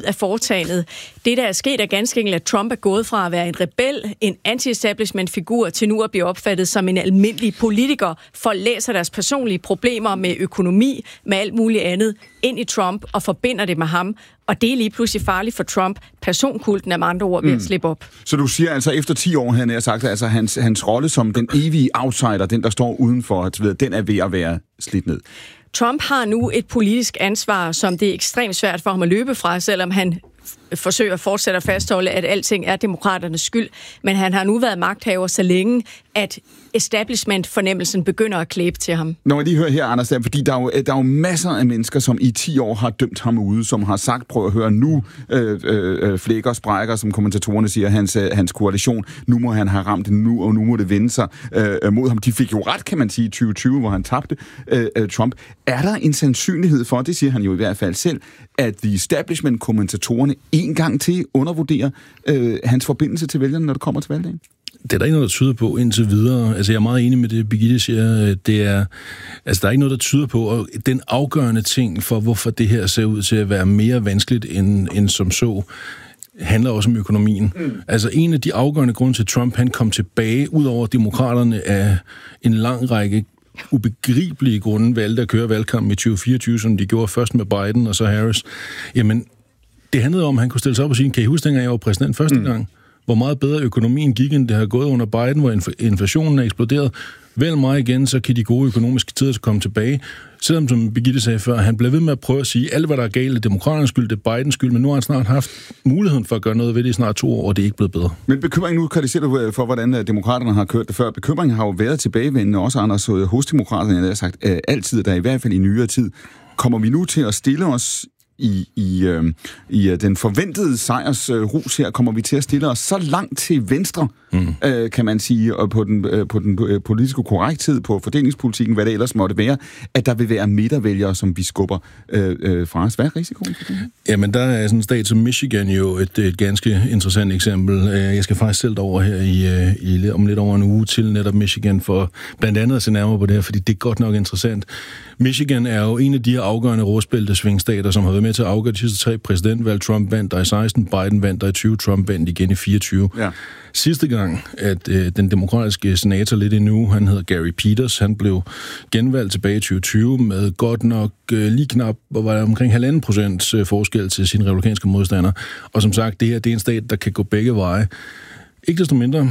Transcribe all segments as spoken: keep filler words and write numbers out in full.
ud af foretagendet. Det, der er sket, er ganske enkelt, at Trump er gået fra at være en rebel, en anti-establishment-figur, til nu at blive opfattet som en almindelig politiker. Folk læser deres personlige problemer med økonomi, med alt muligt andet, ind i Trump og forbinder det med ham. Og det er lige pludselig farligt for Trump. Personkulten er med andre ord ved at slippe op. Så du siger altså, efter ti år, han har sagt, altså hans, hans rolle som den evige outsider, den der står udenfor, den er ved at være slidt ned. Trump har nu et politisk ansvar, som det er ekstremt svært for ham at løbe fra, selvom han forsøger at fortsætte at fastholde, at alting er demokraternes skyld. Men han har nu været magthaver så længe, at establishment-fornemmelsen begynder at klæbe til ham. Når jeg lige hører her, Anders, fordi der er, jo, der er jo masser af mennesker, som i ti år har dømt ham ude, som har sagt, prøv at høre nu, øh, øh, flækker, sprækker, som kommentatorerne siger, hans, øh, hans koalition, nu må han have ramt det nu, og nu må det vende sig øh, mod ham. De fik jo ret, kan man sige, i tyve tyve, hvor han tabte øh, øh, Trump. Er der en sandsynlighed for, det siger han jo i hvert fald selv, at the establishment-kommentatorerne en gang til undervurderer øh, hans forbindelse til vælgerne, når det kommer til valgdagen? Det er der ikke noget, der tyder på indtil videre. Altså, jeg er meget enig med det, Birgitte siger. Det er, altså, der er ikke noget, der tyder på. Og den afgørende ting for, hvorfor det her ser ud til at være mere vanskeligt end, end som så, handler også om økonomien. Mm. Altså, en af de afgørende grunde til, at Trump han kom tilbage, ud over demokraterne, af en lang række ubegribelige grunde valgte at køre valgkampen i tyve fireogtyve, som de gjorde først med Biden og så Harris. Jamen, det handlede om, at han kunne stille sig op og sige, kan I huske, dengang jeg var præsident første mm. gang? Hvor meget bedre økonomien gik, end det har gået under Biden, hvor inflationen er eksploderet. Vælg mig igen, så kan de gode økonomiske tider komme tilbage. Selvom, som Birgitte sagde før, han blev ved med at prøve at sige, alt hvad der er galt, er demokraternes skyld, det er Bidens skyld, men nu har han snart haft muligheden for at gøre noget ved det i snart to år, og det er ikke blevet bedre. Men bekymringen nu, kritiserer du for, hvordan demokraterne har kørt det før. Bekymringen har jo været tilbagevendende, også Anders, hos demokraterne, jeg har sagt, altid, der i hvert fald i nyere tid. Kommer vi nu til at stille os i, i, øh, i øh, den forventede sejrsrus øh, her, kommer vi til at stille os så langt til venstre, mm. øh, kan man sige, og på den, øh, på den øh, politiske korrekthed, på fordelingspolitikken, hvad det ellers måtte være, at der vil være midtervælgere, som vi skubber øh, øh, fra os. Hvad er risikoen for det? Jamen, der er sådan en stat som Michigan jo et, et ganske interessant eksempel. Jeg skal faktisk selv over her i, i, om lidt over en uge til netop Michigan, for blandt andet at se nærmere på det her, fordi det er godt nok interessant. Michigan er jo en af de her afgørende rådsbæltesvingstater, som har været med til at afgøre de sidste tre præsidentvalg. Trump vandt der i seksten, Biden vandt der i tyve, Trump vandt igen i fireogtyve. Ja. Sidste gang, at øh, den demokratiske senator lidt endnu, han hedder Gary Peters, han blev genvalgt tilbage i tyve tyve med godt nok øh, lige knap, hvor var der omkring halvanden procents øh, forskel til sine republikanske modstandere. Og som sagt, det her det er en stat, der kan gå begge veje. Ikke desto mindre,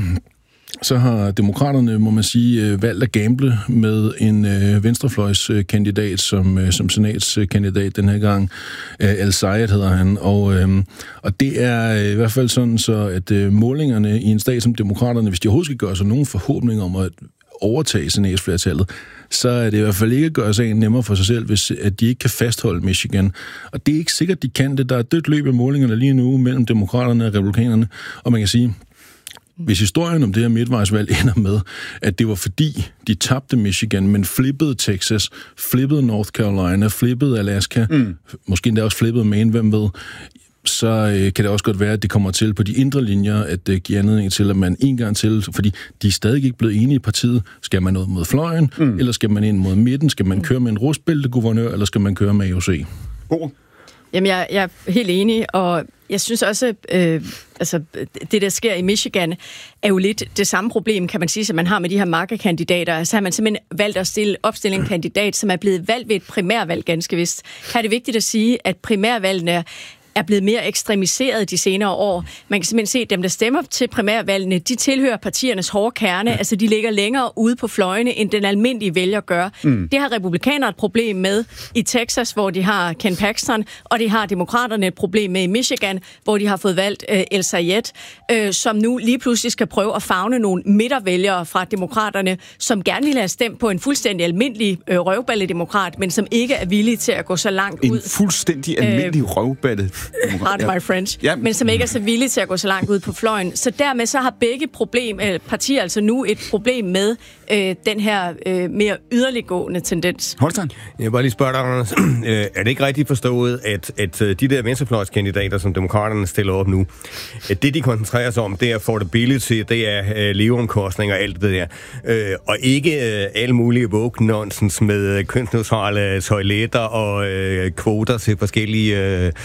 så har demokraterne, må man sige, valgt at gamble med en øh, venstrefløjskandidat som, øh, som senatskandidat den her gang. Øh, Al-Sayed hedder han. Og, øh, og det er i hvert fald sådan, så at øh, målingerne i en stat som demokraterne, hvis de overhovedet skal gøre sig nogen forhåbninger om at overtage senatsflertallet, så er det i hvert fald ikke at gøre sagen nemmere for sig selv, hvis at de ikke kan fastholde Michigan. Og det er ikke sikkert, de kan det. Der er et dødt løb af målingerne lige nu mellem demokraterne og republikanerne. Og man kan sige, hvis historien om det her midtvejsvalg ender med, at det var fordi, de tabte Michigan, men flippede Texas, flippede North Carolina, flippede Alaska, mm. måske endda også flippede Maine, hvem ved, så øh, kan det også godt være, at det kommer til på de indre linjer, at det giver anledning til, at man en gang til, fordi de er stadig ikke blevet enige i partiet, skal man noget mod fløjen, mm. eller skal man ind mod midten, skal man køre med en rustbælteguvernør, eller skal man køre med A O C? Oh. Jamen, jeg, jeg er helt enig, og jeg synes også, øh, altså, det der sker i Michigan, er jo lidt det samme problem, kan man sige, som man har med de her markekandidater. Altså har man simpelthen valgt at stille, opstille en kandidat, som er blevet valgt ved et primærvalg, ganske vist. Her er det vigtigt at sige, at primærvalgene er blevet mere ekstremiseret de senere år. Man kan simpelthen se, at dem, der stemmer til primærvalgene, de tilhører partiernes hårde kerne, altså de ligger længere ude på fløjene, end den almindelige vælger gør. Mm. Det har republikanere et problem med i Texas, hvor de har Ken Paxton, og det har demokraterne et problem med i Michigan, hvor de har fået valgt øh, Al-Sayed, øh, som nu lige pludselig skal prøve at favne nogle midtervælgere fra demokraterne, som gerne ville have stemt på en fuldstændig almindelig øh, røvballedemokrat, men som ikke er villige til at gå så langt en ud. En fuldstændig almindelig øh, røvballe. Pardon my French, ja. Men som ikke er så villige til at gå så langt ud på fløjen. Så dermed så har begge problem, øh, partier altså nu et problem med øh, den her øh, mere yderliggående tendens. Holstein? Jeg vil bare lige spørge dig, Anders. Er det ikke rigtigt forstået, at, at de der venstrefløjskandidater, som demokraterne stiller op nu, at det, de koncentrerer sig om, det er affordability, det er øh, leveomkostninger og alt det der, øh, og ikke øh, alle mulige woke-nonsens med kønsneutrale toiletter og øh, kvoter til forskellige øh,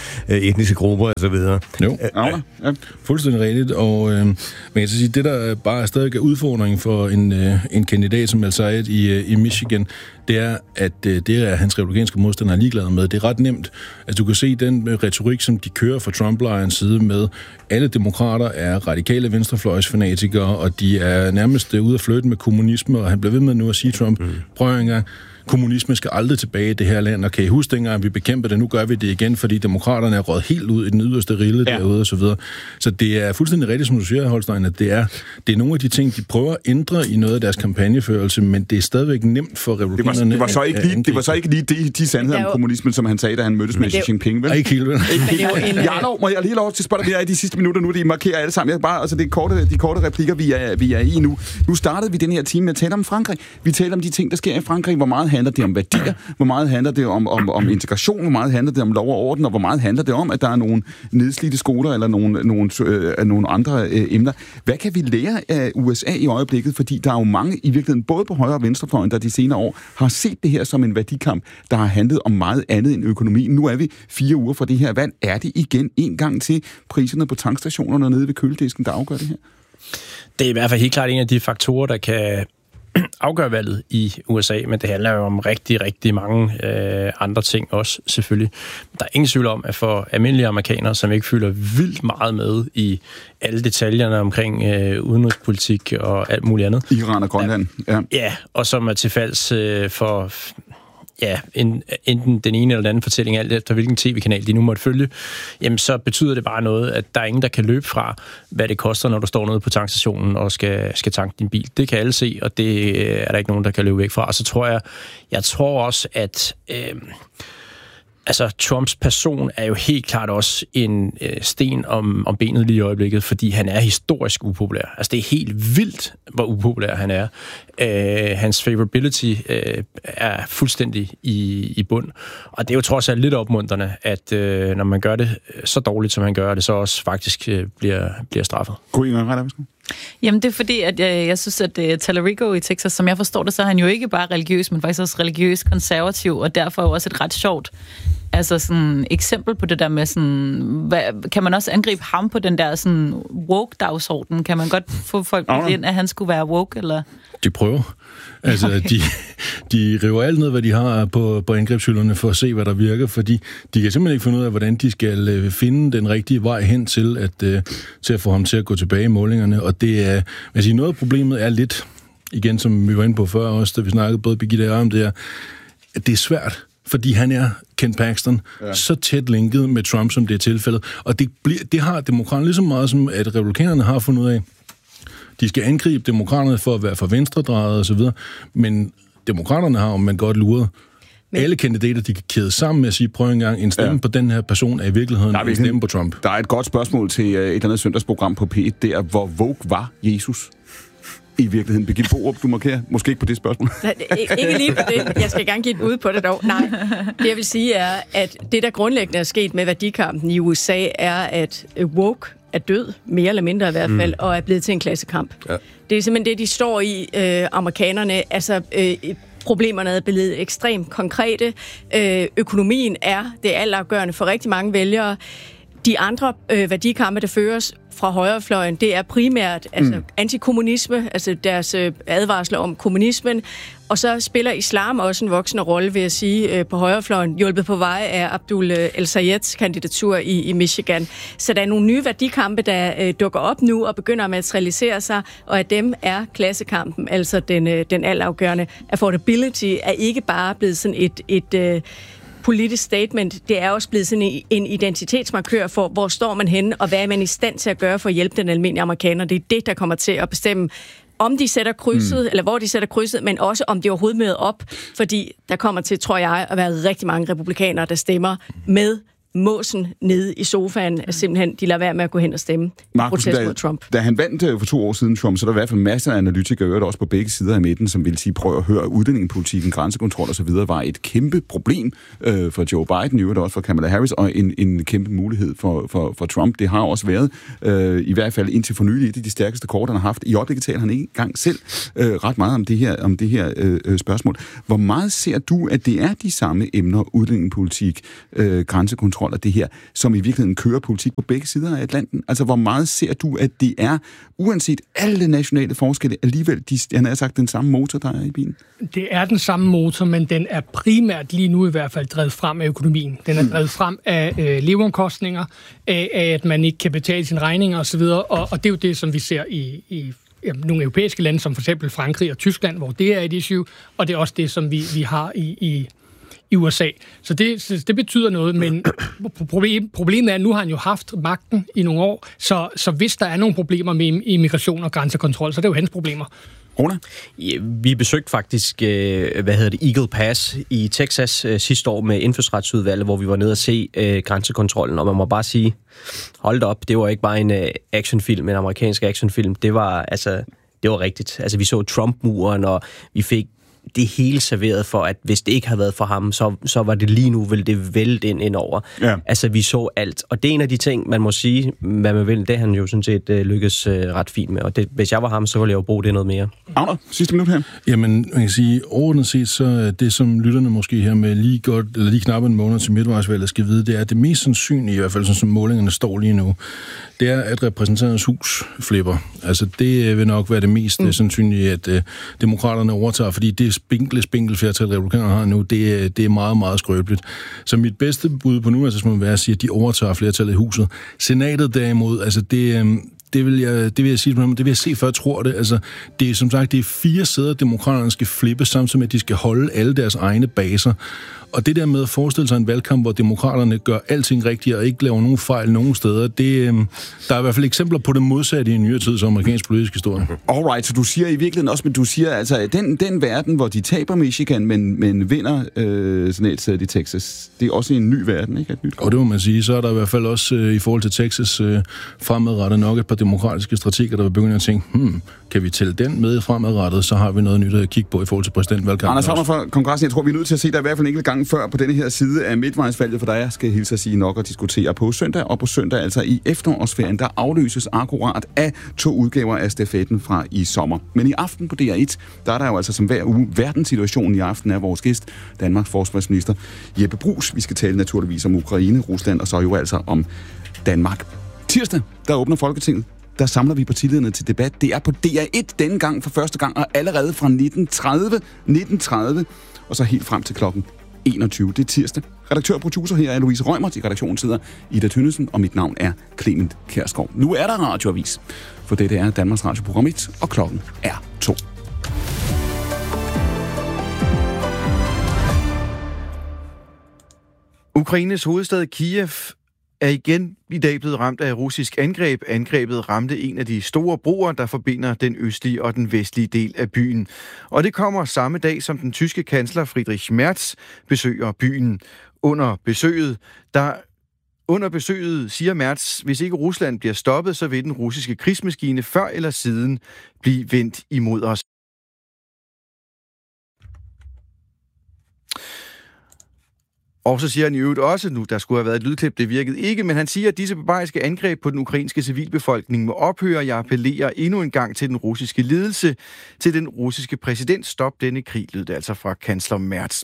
etniske grupper og så videre. Jo, ja. Ja. Fuldstændig rigtigt, og øh, man kan så sige, det der bare er stadig er udfordringen for en, øh, en kandidat som El-Sayed i, øh, i Michigan, det er, at øh, det er hans republikanske modstandere ligeglade med. Det er ret nemt. Altså, du kan se den retorik, som de kører fra Trump-lejrens side med. Alle demokrater er radikale venstrefløjsfanatikere, og de er nærmest ude at flytte med kommunisme, og han bliver ved med nu at sige, Trump, mm. prøv en gang, kommunisme skal aldrig tilbage i det her land, og kan I huske dengang, vi bekæmpede det, nu gør vi det igen, fordi demokraterne er røget helt ud i den yderste rille ja. derude og så videre. Så det er fuldstændig rigtigt, som du siger, Holstein, at det er, det er nogle af de ting, de prøver at ændre i noget af deres kampagneførelse, men det er stadigvæk nemt for republikanerne. Det var, det var, så, ikke lige, det var så ikke lige de, de sandheder jo om kommunismen, som han sagde, da han mødtes med Xi Jinping, vel? Ikke helt, vel? Jarlov, må jeg lige lov til at spørge dig, vi er i de sidste minutter nu, de markerer alle sammen. Jeg bare, altså det er korte, de korte replikker, vi er, vi er i nu. Nu startede vi den her time med at tale om Frankrig. Vi taler om de ting, der sker i Frankrig. Hvor meget handler det om værdier? Hvor meget handler det om, om, om integration? Hvor meget handler det om lov og orden? Og hvor meget handler det om, at der er nogle nedslidte skoler eller nogle, nogle, øh, nogle andre øh, emner? Hvad kan vi lære af U S A i øjeblikket? Fordi der er jo mange, i virkeligheden både på højre og venstrefløjen, der de senere år har set det her som en værdikamp, der har handlet om meget andet end økonomien. Nu er vi fire uger fra det her valg. Er det igen en gang til priserne på tankstationerne nede ved køledisken, der afgør det her? Det er i hvert fald helt klart en af de faktorer, der kan afgør valget i U S A, men det handler jo om rigtig, rigtig mange øh, andre ting også, selvfølgelig. Der er ingen tvivl om, at for almindelige amerikanere, som ikke fylder vildt meget med i alle detaljerne omkring øh, udenrigspolitik og alt muligt andet. Iran og Grønland, ja. Ja, og som er tilfalds øh, for ja, en, enten den ene eller den anden fortælling, alt efter hvilken tv-kanal de nu måtte følge, jamen så betyder det bare noget, at der er ingen, der kan løbe fra, hvad det koster, når du står nede på tankstationen og skal, skal tanke din bil. Det kan alle se, og det er der ikke nogen, der kan løbe væk fra. Og så tror jeg, jeg tror også, at øh, altså, Trumps person er jo helt klart også en øh, sten om, om benet lige i øjeblikket, fordi han er historisk upopulær. Altså, det er helt vildt, hvor upopulær han er. Øh, hans favorability øh, er fuldstændig i, i bund. Og det er jo trods alt lidt opmuntrende, at øh, når man gør det så dårligt, som han gør det, så også faktisk øh, bliver, bliver straffet. God Inger, ret Jamen, det er fordi, at jeg, jeg synes, at uh, Talarico i Texas, som jeg forstår det, så er han jo ikke bare religiøs, men faktisk også religiøs konservativ, og derfor er jo også et ret sjovt altså sådan eksempel på det der med sådan, hvad, kan man også angribe ham på den der sådan woke-dagsorden? Kan man godt få folk oh. ind, at han skulle være woke, eller? De prøver. Altså, okay. de, de river alt ned, hvad de har på, på angrebshylderne for at se, hvad der virker, fordi de kan simpelthen ikke finde ud af, hvordan de skal finde den rigtige vej hen til at, til at få ham til at gå tilbage i målingerne. Og det er, altså, noget af problemet er lidt, igen som vi var inde på før også, da vi snakkede både Birgitte og om det her, at det er svært, fordi han er, Ken Paxton, ja. så tæt linket med Trump, som det er tilfældet. Og det, bliver, det har demokraterne lige så meget, som at republikanerne har fundet ud af. De skal angribe demokraterne for at være for venstredrejet og så videre, men demokraterne har, om man godt luret, men alle kandidater, de kan kæde sammen med at sige, prøv en gang, en stemme ja. på den her person er i virkeligheden en stemme på Trump. Der er et godt spørgsmål til et eller andet søndagsprogram på P et, der, hvor woke var Jesus? I virkeligheden. Birgitte Borup, du markerer måske ikke på det spørgsmål. Ikke lige på det. Jeg skal gerne give et bud på det dog. Nej. Det jeg vil sige er, at det der grundlæggende er sket med værdikampen i U S A, er, at woke er død, mere eller mindre i hvert fald, mm. og er blevet til en klassekamp. Ja. Det er simpelthen det, de står i, øh, amerikanerne. Altså, øh, problemerne er blevet ekstremt konkrete. Øh, økonomien er det altafgørende for rigtig mange vælgere. De andre øh, værdikampe, der føres fra højrefløjen, det er primært altså, mm. antikommunisme, altså deres øh, advarsler om kommunismen, og så spiller islam også en voksende rolle, vil jeg sige, øh, på højrefløjen, hjulpet på vej af Abdul El-Sayeds kandidatur i, i Michigan. Så der er nogle nye værdikampe, der øh, dukker op nu og begynder at materialisere sig, og af dem er klassekampen, altså den, øh, den altafgørende. Affordability er ikke bare blevet sådan et... et øh, politisk statement, det er også blevet sådan en identitetsmarkør for, hvor står man henne, og hvad er man i stand til at gøre for at hjælpe den almindelige amerikaner. Det er det, der kommer til at bestemme, om de sætter krydset, mm. eller hvor de sætter krydset, men også om de overhovedet møder op, fordi der kommer til, tror jeg, at være rigtig mange republikanere, der stemmer med måsen nede i sofaen, at simpelthen de lader være med at gå hen og stemme Markus, protest da, mod Trump. Da han vandt for to år siden Trump, så der var i hvert fald masser af analytikere, øvrigt også på begge sider af midten, som ville sige, prøv at høre, udlændingepolitikken, grænsekontrol og så videre, var et kæmpe problem øh, for Joe Biden, øvrigt også for Kamala Harris, og en, en kæmpe mulighed for, for, for Trump. Det har også været, øh, i hvert fald indtil for nylig, et af de stærkeste kort, han har haft. I øjeblikket taler han ikke engang selv øh, ret meget om det her, om det her øh, spørgsmål. Hvor meget ser du, at det er de samme emner, udlændingepolitik, øh, grænsekontrol grænsekontrol og det her, som i virkeligheden kører politik på begge sider af Atlanten? Altså, hvor meget ser du, at det er, uanset alle nationale forskelle, alligevel, de, han har sagt, den samme motor, der er i bilen? Det er den samme motor, men den er primært lige nu i hvert fald drevet frem af økonomien. Den er drevet frem af øh, leveomkostninger, af, af at man ikke kan betale sine regninger osv., og, og det er jo det, som vi ser i, i ja, nogle europæiske lande, som for eksempel Frankrig og Tyskland, hvor det er et issue, og det er også det, som vi, vi har i, i, i U S A. Så det, så det betyder noget, men problem, problemet er, at nu har han jo haft magten i nogle år, så, så hvis der er nogle problemer med immigration og grænsekontrol, så er det jo hans problemer. Rona? Ja, vi besøgte faktisk, øh, hvad hedder det, Eagle Pass i Texas øh, sidste år med indfødsretsudvalget, hvor vi var nede og se øh, grænsekontrollen, og man må bare sige, hold da op, det var ikke bare en øh, actionfilm, en amerikansk actionfilm, det var, altså, det var rigtigt. Altså, vi så Trump-muren, og vi fik det hele serveret for, at hvis det ikke havde været for ham, så, så var det lige nu, ville det vælte ind indover. Ja. Altså, vi så alt. Og det er en af de ting, man må sige, hvad man vil, det han jo sådan set uh, lykkes uh, ret fint med. Og det, hvis jeg var ham, så ville jeg jo bruge det noget mere. Agner, sidste minut her. Jamen, man kan sige, overordnet set, så det som lytterne måske her med lige godt, eller lige knap en måned til midtvejsvalget skal vide, det er, at det mest sandsynlige, i hvert fald sådan som målingerne står lige nu, det er, at repræsentanternes hus flipper. Altså, det vil nok være det mest mm. sandsynlige, at uh, demokraterne overtager, fordi det spinkle, spinkle flertal, republikanerne har nu, det, det er meget, meget skrøbeligt. Så mit bedste bud på nu, altså, må være at sige, at de overtager flertallet i huset. Senatet derimod, altså det, det, vil jeg, det vil jeg sige, det vil jeg se, før jeg tror det. Altså, det er som sagt, det er fire sæder, demokraterne skal flippe, samtidig med, at de skal holde alle deres egne baser. Og det der med at forestille sig en valgkamp, hvor demokraterne gør alting rigtigt og ikke laver nogen fejl nogen steder, det, der er i hvert fald eksempler på det modsatte i nyere tid som amerikansk politisk historie. Alright, så du siger i virkeligheden også, men du siger altså, den, den verden, hvor de taber Michigan, men, men vinder øh, senatssædet i Texas, det er også en ny verden, ikke? Et nyt og det må man sige. Så er der i hvert fald også øh, i forhold til Texas øh, fremadrettet nok et par demokratiske strateger, der vil begynde at tænke, hmm, kan vi tælle den med fremadrettet, så har vi noget nyt at kigge på i forhold til præsidentvalgkampen. Anders Havner fra Kongressen, jeg tror, vi er nødt til at se dig i hvert fald en enkelt gang før på denne her side af midtvejsvalget, for der skal hilse at sige nok at diskutere på søndag, og på søndag, altså i efterårsferien, der afløses akkurat af to udgaver af stafetten fra i sommer. Men i aften på D R et, der er der jo altså som hver uge verdenssituationen. I aften er vores gæst, Danmarks forsvarsminister Jeppe Bruus. Vi skal tale naturligvis om Ukraine, Rusland og så jo altså om Danmark. Tirsdag, der åbner Folketinget. Der samler vi partilederne til debat. Det er på D R et denne gang for første gang, og allerede fra nitten tredive, nitten tredive og så helt frem til klokken enogtyve. Det er tirsdag. Redaktør og producer her er Louise Rømert. I redaktionen sidder Ida Tønnesen, og mit navn er Clement Kjærsgaard. Nu er der radioavis, for dette er Danmarks Radioprogram et, og klokken er to. Ukraines hovedstad Kiev er igen i dag blevet ramt af russisk angreb. Angrebet ramte en af de store broer, der forbinder den østlige og den vestlige del af byen. Og det kommer samme dag, som den tyske kansler Friedrich Merz besøger byen. Under besøget, der Under besøget siger Merz, hvis ikke Rusland bliver stoppet, så vil den russiske krigsmaskine før eller siden blive vendt imod os. Og så siger han i øvrigt også, nu der skulle have været et lydklip, det virkede ikke, men han siger, at disse barbariske angreb på den ukrainske civilbefolkning må ophøre. Jeg appellerer endnu en gang til den russiske ledelse, til den russiske præsident. Stop denne krig, lød det altså fra kansler Merz.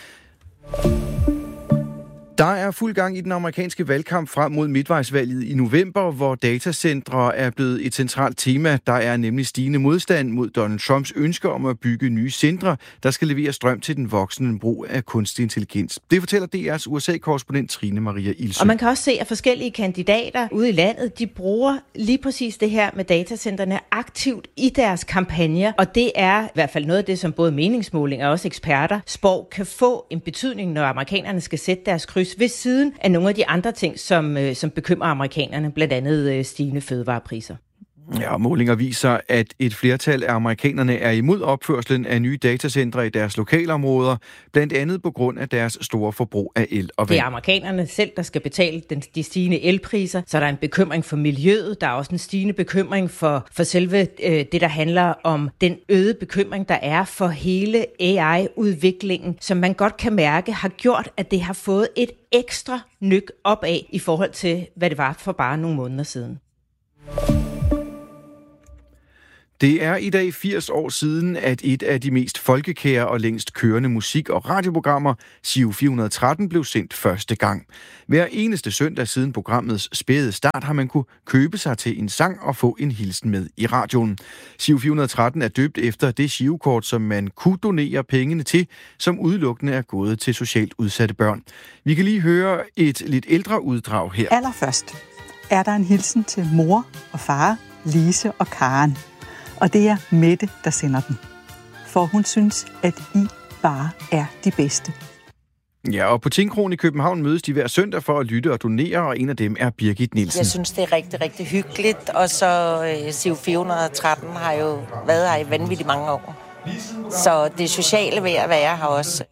Der er fuld gang i den amerikanske valgkamp frem mod midtvejsvalget i november, hvor datacentre er blevet et centralt tema. Der er nemlig stigende modstand mod Donald Trumps ønsker om at bygge nye centre, der skal levere strøm til den voksende brug af kunstig intelligens. Det fortæller D R's U S A-korrespondent Trine Maria Ilsø. Og man kan også se, at forskellige kandidater ude i landet, de bruger lige præcis det her med datacentrene aktivt i deres kampagner. Og det er i hvert fald noget af det, som både meningsmålinger og også eksperter spår kan få en betydning, når amerikanerne skal sætte deres kryds ved siden af nogle af de andre ting, som, øh, som bekymrer amerikanerne, blandt andet øh, stigende fødevarepriser. Ja, målinger viser, at et flertal af amerikanerne er imod opførslen af nye datacentre i deres lokalområder, blandt andet på grund af deres store forbrug af el og vand. Det er amerikanerne selv, der skal betale den, de stigende elpriser, så der er en bekymring for miljøet, der er også en stigende bekymring for, for selve øh, det, der handler om den øgede bekymring, der er for hele A I-udviklingen, som man godt kan mærke har gjort, at det har fået et ekstra nyk opad i forhold til, hvad det var for bare nogle måneder siden. Det er i dag firs år siden, at et af de mest folkekære og længst kørende musik- og radioprogrammer, Giro fire hundrede og tretten, blev sendt første gang. Hver eneste søndag siden programmets spæde start har man kunne købe sig til en sang og få en hilsen med i radioen. Giro fire hundrede og tretten er døbt efter det girokort, som man kunne donere pengene til, som udelukkende er gået til socialt udsatte børn. Vi kan lige høre et lidt ældre uddrag her. Allerførst er der en hilsen til mor og far, Lise og Karen. Og det er Mette, der sender den. For hun synes, at I bare er de bedste. Ja, og på Tingkronen i København mødes de hver søndag for at lytte og donere, og en af dem er Birgit Nielsen. Jeg synes, det er rigtig, rigtig hyggeligt, og så øh, Giro fire hundrede og tretten har jo været her i vanvittigt mange år. Så det sociale ved at være her også.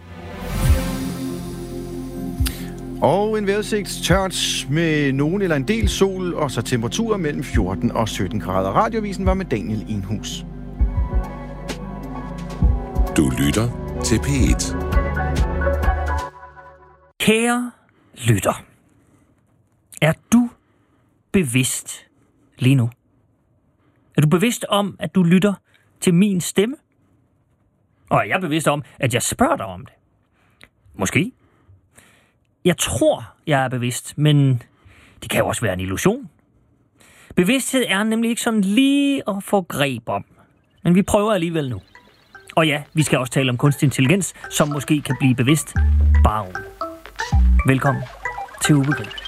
Og en vejrudsigt tørt med nogen eller en del sol, og så temperaturer mellem fjorten og sytten grader. Radiovisen var med Daniel Enhus. Du lytter til P et. Kære lytter, er du bevidst lige nu? Er du bevidst om, at du lytter til min stemme? Og er jeg bevidst om, at jeg spørger dig om det? Måske. Jeg tror, jeg er bevidst, men det kan jo også være en illusion. Bevidsthed er nemlig ikke sådan lige at få greb om. Men vi prøver alligevel nu. Og ja, vi skal også tale om kunstig intelligens, som måske kan blive bevidst bare om. Velkommen til Ubegribeligt.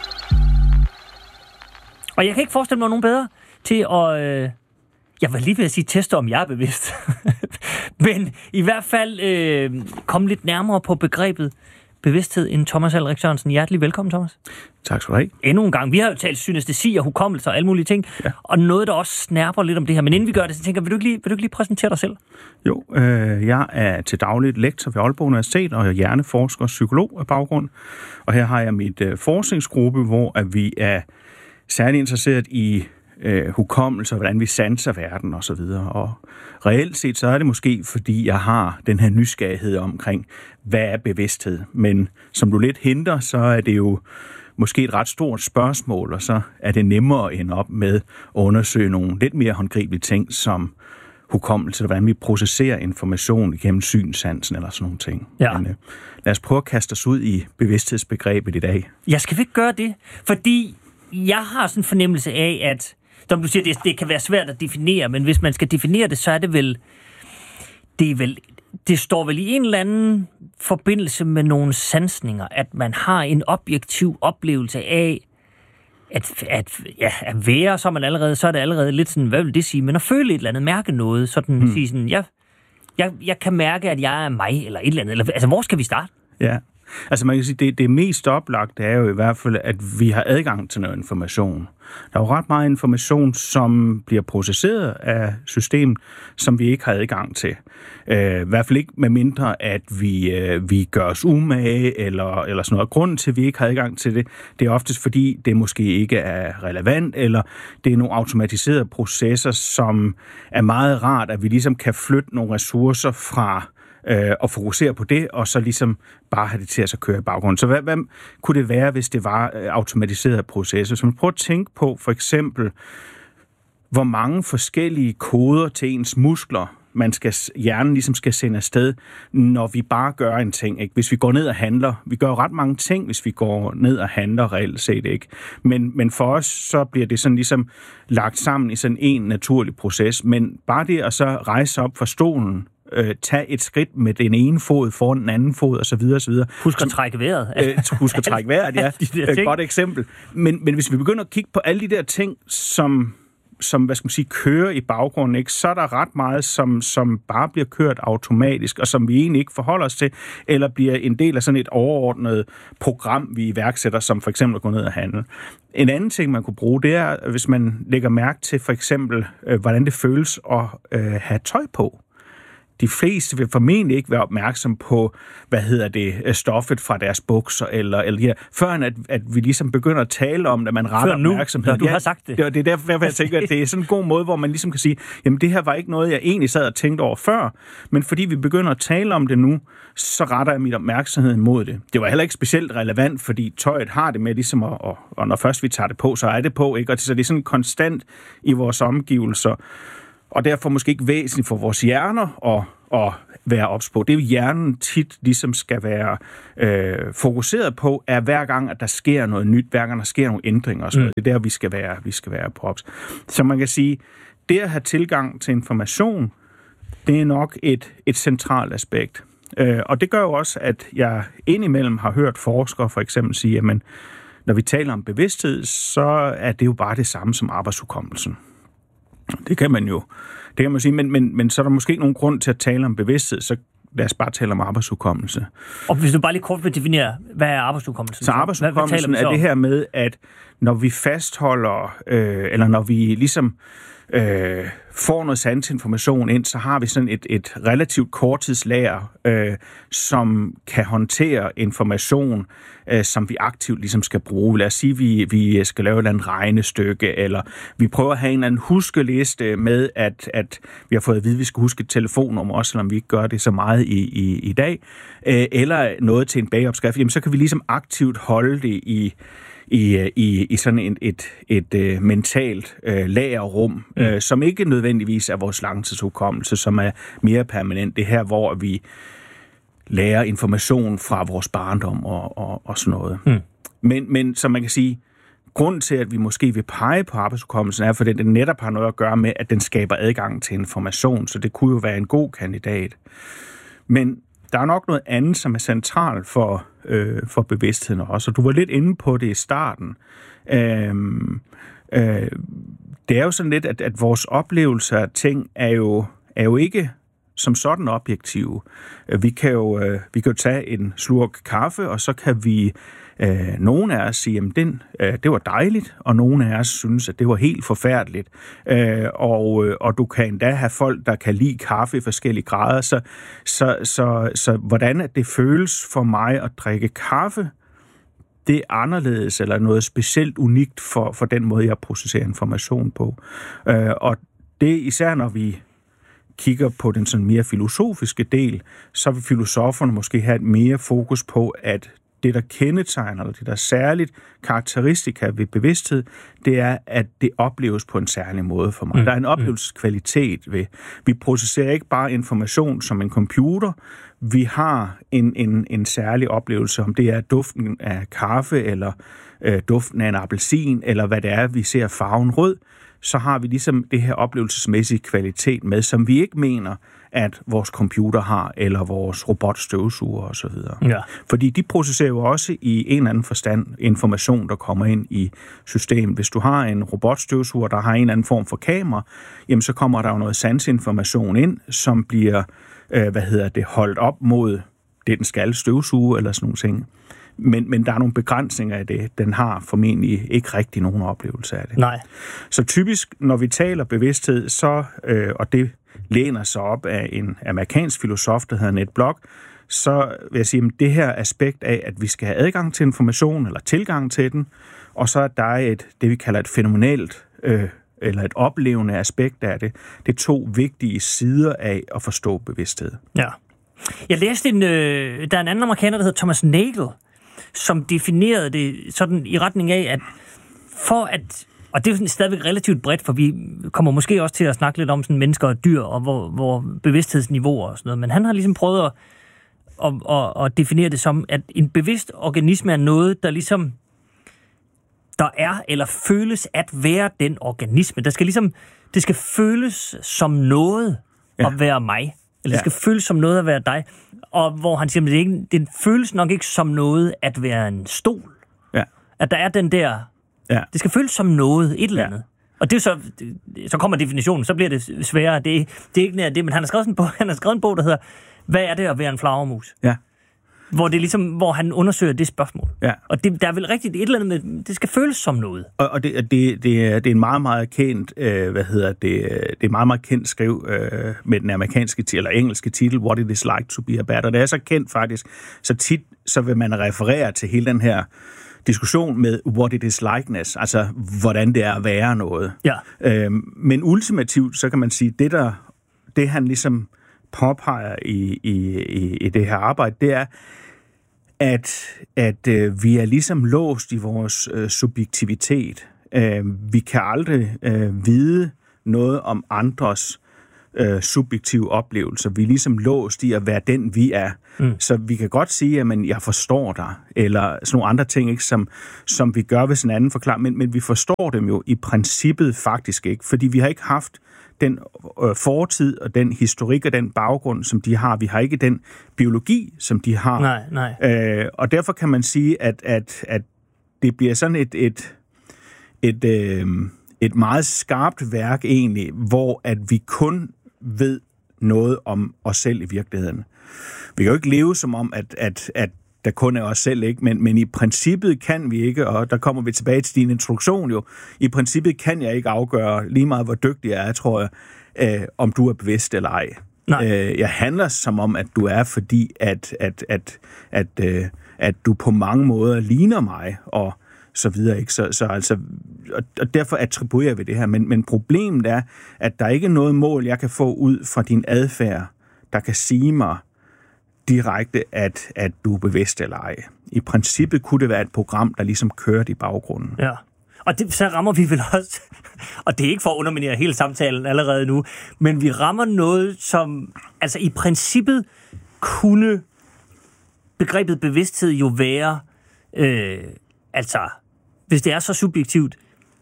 Og jeg kan ikke forestille mig nogen bedre til at... Øh, jeg var lige ved at sige teste, om jeg er bevidst. Men i hvert fald øh, komme lidt nærmere på begrebet bevidsthed end Thomas Alrik Sørensen. Hjertelig velkommen, Thomas. Tak skal du have. Endnu en gang. Vi har jo talt synestesi og hukommelse og alle mulige ting, ja. Og noget, der også snærper lidt om det her. Men inden vi gør det, så tænker jeg, vil du ikke lige, vil du ikke lige præsentere dig selv? Jo, øh, jeg er til dagligt lektor ved Aalborg Universitet, og jeg er hjerneforsker og psykolog af baggrund. Og her har jeg mit øh, forskningsgruppe, hvor at vi er særligt interesseret i øh, hukommelse og hvordan vi sanser verden og så videre. Og reelt set, så er det måske, fordi jeg har den her nysgerrighed omkring, hvad er bevidsthed? Men som du lidt henter, så er det jo måske et ret stort spørgsmål, og så er det nemmere at ende op med at undersøge nogle lidt mere håndgribelige ting, som hukommelse, og hvordan vi processerer information igennem synssansen eller sådan nogle ting. Ja. Men, øh, lad os prøve at kaste os ud i bevidsthedsbegrebet i dag. Jeg skal ikke gøre det, fordi jeg har sådan en fornemmelse af, at som du siger, det, det kan være svært at definere, men hvis man skal definere det, så er det vel, det er vel, det står vel i en eller anden forbindelse med nogle sansninger, at man har en objektiv oplevelse af, at, at, ja, at være, så er man allerede, så er det allerede lidt sådan, hvad vil det sige, men at føle et eller andet, mærke noget, sådan, hmm. sige sådan, jeg, jeg, jeg kan mærke, at jeg er mig, eller et eller andet, eller, altså hvor skal vi starte? Ja. Altså man kan sige, det, det mest oplagte er jo i hvert fald, at vi har adgang til noget information. Der er jo ret meget information, som bliver processeret af systemet, som vi ikke har adgang til. Øh, I hvert fald ikke med mindre, at vi, øh, vi gør os umage, eller, eller sådan noget. Grunden til, at vi ikke har adgang til det, det er oftest fordi, det måske ikke er relevant, eller det er nogle automatiserede processer, som er meget rart, at vi ligesom kan flytte nogle ressourcer fra øh, og fokusere på det, og så ligesom bare have det til at så køre i baggrunden. Så hvad, hvad kunne det være, hvis det var øh, automatiserede processer? Så man prøver at tænke på for eksempel, hvor mange forskellige koder til ens muskler, man skal, hjernen ligesom skal sende afsted, når vi bare gør en ting. Ikke? Hvis vi går ned og handler, vi gør jo ret mange ting, hvis vi går ned og handler reelt set, ikke? Men, men for os, så bliver det sådan ligesom lagt sammen i sådan en naturlig proces. Men bare det at så rejse op fra stolen, øh, tage et skridt med den ene fod foran den anden fod, og så videre, og så videre. Husk at trække vejret. Øh, husk at trække vejret, ja. Et godt eksempel. Men, men hvis vi begynder at kigge på alle de der ting, som som, hvad skal man sige, kører i baggrunden, ikke, så er der ret meget, som, som bare bliver kørt automatisk, og som vi egentlig ikke forholder os til, eller bliver en del af sådan et overordnet program, vi iværksætter, som for eksempel at gå ned og handle. En anden ting, man kunne bruge, det er, hvis man lægger mærke til for eksempel, øh, hvordan det føles at øh, have tøj på. De fleste vil formentlig ikke være opmærksom på, hvad hedder det, stoffet fra deres bukser, eller, eller ja, før at, at vi ligesom begynder at tale om, at man retter opmærksomhed. Før nu, du har sagt det. Det, det er derfor, jeg tænker, at det er sådan en god måde, hvor man ligesom kan sige, jamen det her var ikke noget, jeg egentlig sad og tænkte over før, men fordi vi begynder at tale om det nu, så retter jeg mit opmærksomhed mod det. Det var heller ikke specielt relevant, fordi tøjet har det med ligesom, at, og når først vi tager det på, så er det på, ikke? Og så det er sådan konstant i vores omgivelser. og derfor måske ikke væsentligt for vores hjerner at, at være ops på. Det er jo hjernen tit ligesom skal være øh, fokuseret på, er hver gang, at der sker noget nyt, hver gang der sker nogle ændringer og sådan noget. Det er der, vi skal være, vi skal være på ops. Så man kan sige, det at have tilgang til information, det er nok et, et centralt aspekt. Øh, og det gør jo også, at jeg indimellem har hørt forskere for eksempel sige, at når vi taler om bevidsthed, så er det jo bare det samme som arbejdshukommelsen. Det kan man jo det kan man sige, men, men, men så er der måske ikke nogen grund til at tale om bevidsthed, så lad os bare tale om arbejdshukommelse. Og hvis du bare lige kort vil definere, hvad er arbejdshukommelsen? Så arbejdshukommelsen hvad, hvad er det her med, at når vi fastholder, øh, eller når vi ligesom øh, får noget sandsinformation ind, så har vi sådan et, et relativt korttidslager, øh, som kan håndtere information, øh, som vi aktivt ligesom skal bruge. Lad os sige, at vi, vi skal lave et eller andet regnestykke, eller vi prøver at have en eller anden huskeliste med, at, at vi har fået at vide, at vi skal huske et telefonnummer, også selvom vi ikke gør det så meget i, i, i dag, øh, eller noget til en bagopskrift, jamen så kan vi ligesom aktivt holde det i I, i, i sådan et, et, et, et mentalt øh, lagerrum, mm. øh, som ikke nødvendigvis er vores langtidshukommelse, som er mere permanent. Det her, hvor vi lærer information fra vores barndom og, og, og sådan noget. Mm. Men, men som man kan sige, grunden til, at vi måske vil pege på arbejdshukommelsen, er, fordi den netop har noget at gøre med, at den skaber adgang til information, så det kunne jo være en god kandidat. Men der er nok noget andet, som er centralt for, øh, for bevidstheden også, og du var lidt inde på det i starten. Øhm, øh, det er jo sådan lidt, at, at vores oplevelser af ting er jo, er jo ikke som sådan objektive. Vi kan jo, øh, vi kan jo tage en slurk kaffe, og så kan vi Øh, nogle af os siger, at den, øh, det var dejligt, og nogle af os synes, at det var helt forfærdeligt. Øh, og, og du kan endda have folk, der kan lide kaffe i forskellige grader. Så, så, så, så hvordan at det føles for mig at drikke kaffe, det er anderledes, eller noget specielt unikt for, for den måde, jeg processerer information på. Øh, og det er især, når vi kigger på den sådan mere filosofiske del, så vil filosoferne måske have et mere fokus på, at det, der kendetegner, eller det, der er særligt karakteristika ved bevidsthed, det er, at det opleves på en særlig måde for mig. Mm. Der er en oplevelseskvalitet ved. Vi processerer ikke bare information som en computer. Vi har en, en, en særlig oplevelse, om det er duften af kaffe, eller øh, duften af en appelsin, eller hvad det er, vi ser farven rød, så har vi ligesom det her oplevelsesmæssige kvalitet med, som vi ikke mener, at vores computer har, eller vores robotstøvsuger osv. Ja. Fordi de processerer jo også i en eller anden forstand information, der kommer ind i systemet. Hvis du har en robotstøvsuger, der har en eller anden form for kamera, jamen så kommer der jo noget sansinformation ind, som bliver øh, hvad hedder det, holdt op mod det, den skal støvsuge, eller sådan nogle ting. Men, men der er nogle begrænsninger af det. Den har formentlig ikke rigtig nogen oplevelse af det. Nej. Så typisk, når vi taler bevidsthed, så, øh, og det læner sig op af en amerikansk filosof, der hedder Ned Block, så vil jeg sige, at det her aspekt af, at vi skal have adgang til information, eller tilgang til den, og så er der et, det vi kalder et fænomenalt, øh, eller et oplevende aspekt af det. Det er to vigtige sider af at forstå bevidsthed. Ja. Jeg læste en, øh, der er en anden amerikaner, der hedder Thomas Nagel, som definerede det sådan i retning af, at for at, og det er jo stadigvæk relativt bredt, for vi kommer måske også til at snakke lidt om sådan mennesker og dyr, og hvor, hvor bevidsthedsniveauer og sådan noget, men han har ligesom prøvet at, at, at, at definere det som, at en bevidst organisme er noget, der ligesom, der er eller føles at være den organisme. Der skal ligesom, det skal føles som noget ja. At være mig. Eller det skal ja. Føles som noget at være dig. Og hvor han siger, at det, ikke, det føles nok ikke som noget at være en stol. Ja. At der er den der... Ja. Det skal føles som noget, et eller andet. Ja. Og det er så, så kommer definitionen, så bliver det sværere. Det, det er ikke nær det, men han har skrevet en bog, han har skrevet en bog, der hedder, hvad er det at være en flagermus? Ja. Hvor det er ligesom, hvor han undersøger det spørgsmål. Ja. Og det, der er vel rigtigt et eller andet med, det skal føles som noget. Og, og det, det, det, er, det er en meget, meget kendt, øh, hvad hedder det, det er en meget, meget kendt skriv øh, med den amerikanske, eller engelske titel, What It Is Like to Be a Bat. Og det er så kendt faktisk, så tit, så vil man referere til hele den her diskussion med what it is likeness, altså hvordan det er at være noget. Ja. Øhm, men ultimativt, så kan man sige, det der, det han ligesom påpeger i, i, i det her arbejde, det er, at, at øh, vi er ligesom låst i vores øh, subjektivitet. Øh, vi kan aldrig øh, vide noget om andres øh, subjektive oplevelser. Vi er ligesom låst i at være den, vi er. Mm. Så vi kan godt sige, at men, jeg forstår dig, eller sådan nogle andre ting, ikke, som, som vi gør, hvis en anden forklarer, men, men vi forstår dem jo i princippet faktisk ikke, fordi vi har ikke haft den øh, fortid og den historik og den baggrund, som de har. Vi har ikke den biologi, som de har. Nej, nej. Øh, og derfor kan man sige, at, at, at det bliver sådan et, et, et, øh, et meget skarpt værk egentlig, hvor at vi kun ved noget om os selv i virkeligheden. Vi kan jo ikke leve som om, at, at, at der kun er os selv, ikke? Men, men i princippet kan vi ikke, og der kommer vi tilbage til din introduktion jo, i princippet kan jeg ikke afgøre lige meget, hvor dygtig jeg er, tror jeg, øh, om du er bevidst eller ej. Øh, jeg handler som om, at du er, fordi at, at, at, at, øh, at du på mange måder ligner mig, og så videre, ikke? Så, så altså, og derfor attribuerer vi det her. Men, men problemet er, at der ikke er noget mål, jeg kan få ud fra din adfærd, der kan sige mig direkte, at, at du er bevidst eller ej. I princippet kunne det være et program, der ligesom kørte i baggrunden. Ja, og det, så rammer vi vel også, og det er ikke for at underminere hele samtalen allerede nu, men vi rammer noget, som altså i princippet kunne begrebet bevidsthed jo være, øh, altså hvis det er så subjektivt,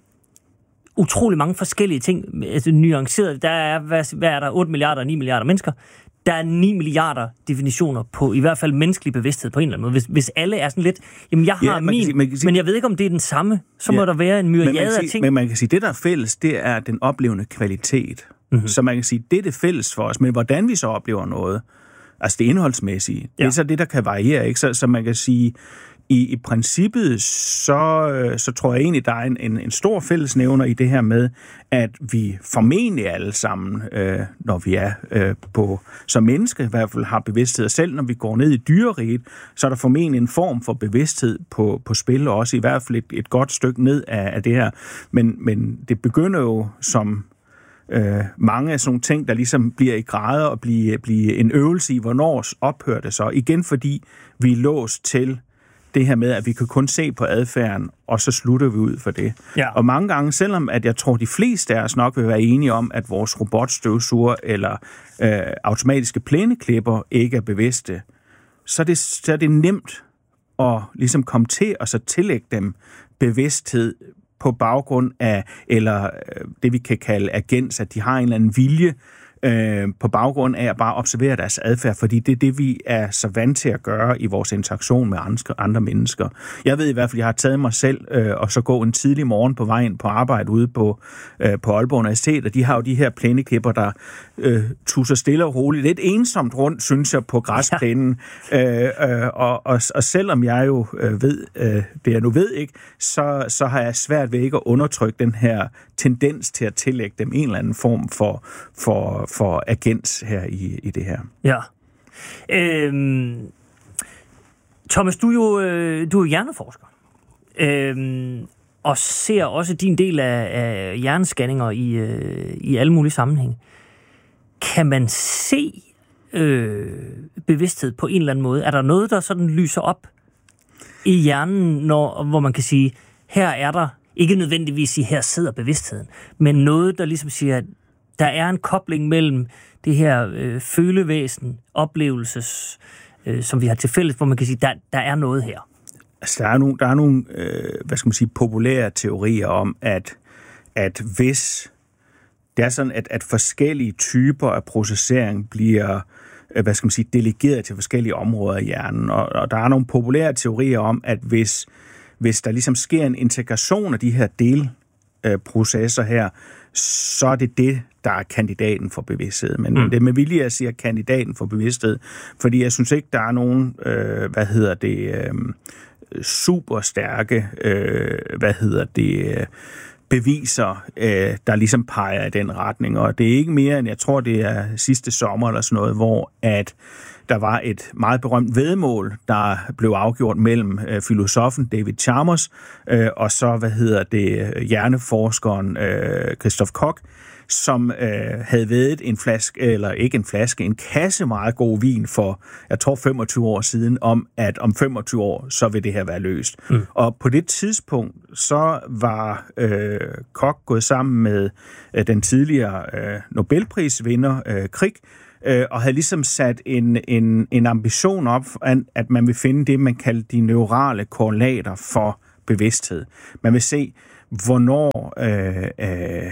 utrolig mange forskellige ting, altså nuanceret. Der er, hvad, hvad er der, otte milliarder, ni milliarder mennesker. Der er ni milliarder definitioner på i hvert fald menneskelig bevidsthed på en eller anden måde. Hvis, hvis alle er sådan lidt, jamen jeg har ja, min, sige, sige, men jeg ved ikke, om det er den samme, så ja, må der være en myriade af ting. Men man kan sige, det der er fælles, det er den oplevende kvalitet. Mm-hmm. Så man kan sige, det er det fælles for os, men hvordan vi så oplever noget, altså det indholdsmæssige, ja, det er så det, der kan variere, ikke? Så, så man kan sige, I, i princippet, så, så tror jeg egentlig, der er en, en, en stor fællesnævner i det her med, at vi formentlig alle sammen, øh, når vi er øh, på, som mennesker i hvert fald har bevidsthed, selv når vi går ned i dyreriget, så er der formentlig en form for bevidsthed på, på spil, og også i hvert fald et, et godt stykke ned af, af det her. Men, men det begynder jo som øh, mange af sådan nogle ting, der ligesom bliver i grader og bliver, bliver en øvelse i, hvornår ophører det så. Igen fordi vi er låst til det her med, at vi kan kun se på adfærden, og så slutter vi ud for det. Ja. Og mange gange, selvom at jeg tror, de fleste af os nok vil være enige om, at vores robotstøvsuger eller øh, automatiske plæneklipper ikke er bevidste, så er det, så er det nemt at ligesom komme til og så tillægge dem bevidsthed på baggrund af, eller øh, det vi kan kalde agens, at de har en eller anden vilje, Øh, på baggrund af at bare observere deres adfærd, fordi det er det, vi er så vant til at gøre i vores interaktion med andre, andre mennesker. Jeg ved i hvert fald, jeg har taget mig selv øh, og så gå en tidlig morgen på vejen på arbejde ude på, øh, på Aalborg Universitet, og de har jo de her plæneklipper, der øh, tusser stille og roligt. Lidt ensomt rundt, synes jeg, på græsplænen. Ja. Øh, øh, og, og, og selvom jeg jo øh, ved, øh, det jeg nu ved ikke, så, så har jeg svært ved ikke at undertrykke den her tendens til at tillægge dem en eller anden form for, for for agens her i, i det her. Ja. Øhm, Thomas, du er jo, øh, du er hjerneforsker, øhm, og ser også din del af, af hjernescanninger i, øh, i alle mulige sammenhænge. Kan man se øh, bevidsthed på en eller anden måde? Er der noget, der sådan lyser op i hjernen, når, hvor man kan sige, her er der, ikke nødvendigvis sige, her sidder bevidstheden, men noget, der ligesom siger, at der er en kobling mellem det her øh, følevæsen, oplevelses, øh, som vi har til fælles, hvor man kan sige, der, der er noget her. Altså, der er nogle, der er nogle øh, hvad skal man sige, populære teorier om, at, at hvis det er sådan, at, at forskellige typer af processering bliver, øh, hvad skal man sige, delegeret til forskellige områder i hjernen, og, og der er nogle populære teorier om, at hvis, hvis der ligesom sker en integration af de her delprocesser her, så er det det, der er kandidaten for bevidsthed. Men mm. det er med vilje, jeg siger kandidaten for bevidsthed, fordi jeg synes ikke, der er nogen, øh, hvad hedder det, øh, super stærke, øh, hvad hedder det, øh, beviser, øh, der ligesom peger i den retning. Og det er ikke mere end, jeg tror, det er sidste sommer eller sådan noget, hvor at der var et meget berømt væddemål, der blev afgjort mellem øh, filosofen David Chalmers øh, og så, hvad hedder det, hjerneforskeren øh, Christoph Koch, som øh, havde vædet en flaske, eller ikke en flaske, en kasse meget god vin for, jeg tror femogtyve år siden, om at om femogtyve år, så vil det her være løst. Mm. Og på det tidspunkt, så var øh, Koch gået sammen med øh, den tidligere øh, Nobelprisvinder øh, Crick, øh, og havde ligesom sat en, en, en ambition op, at, at man vil finde det, man kalder de neurale korrelater for bevidsthed. Man vil se, hvornår øh, øh,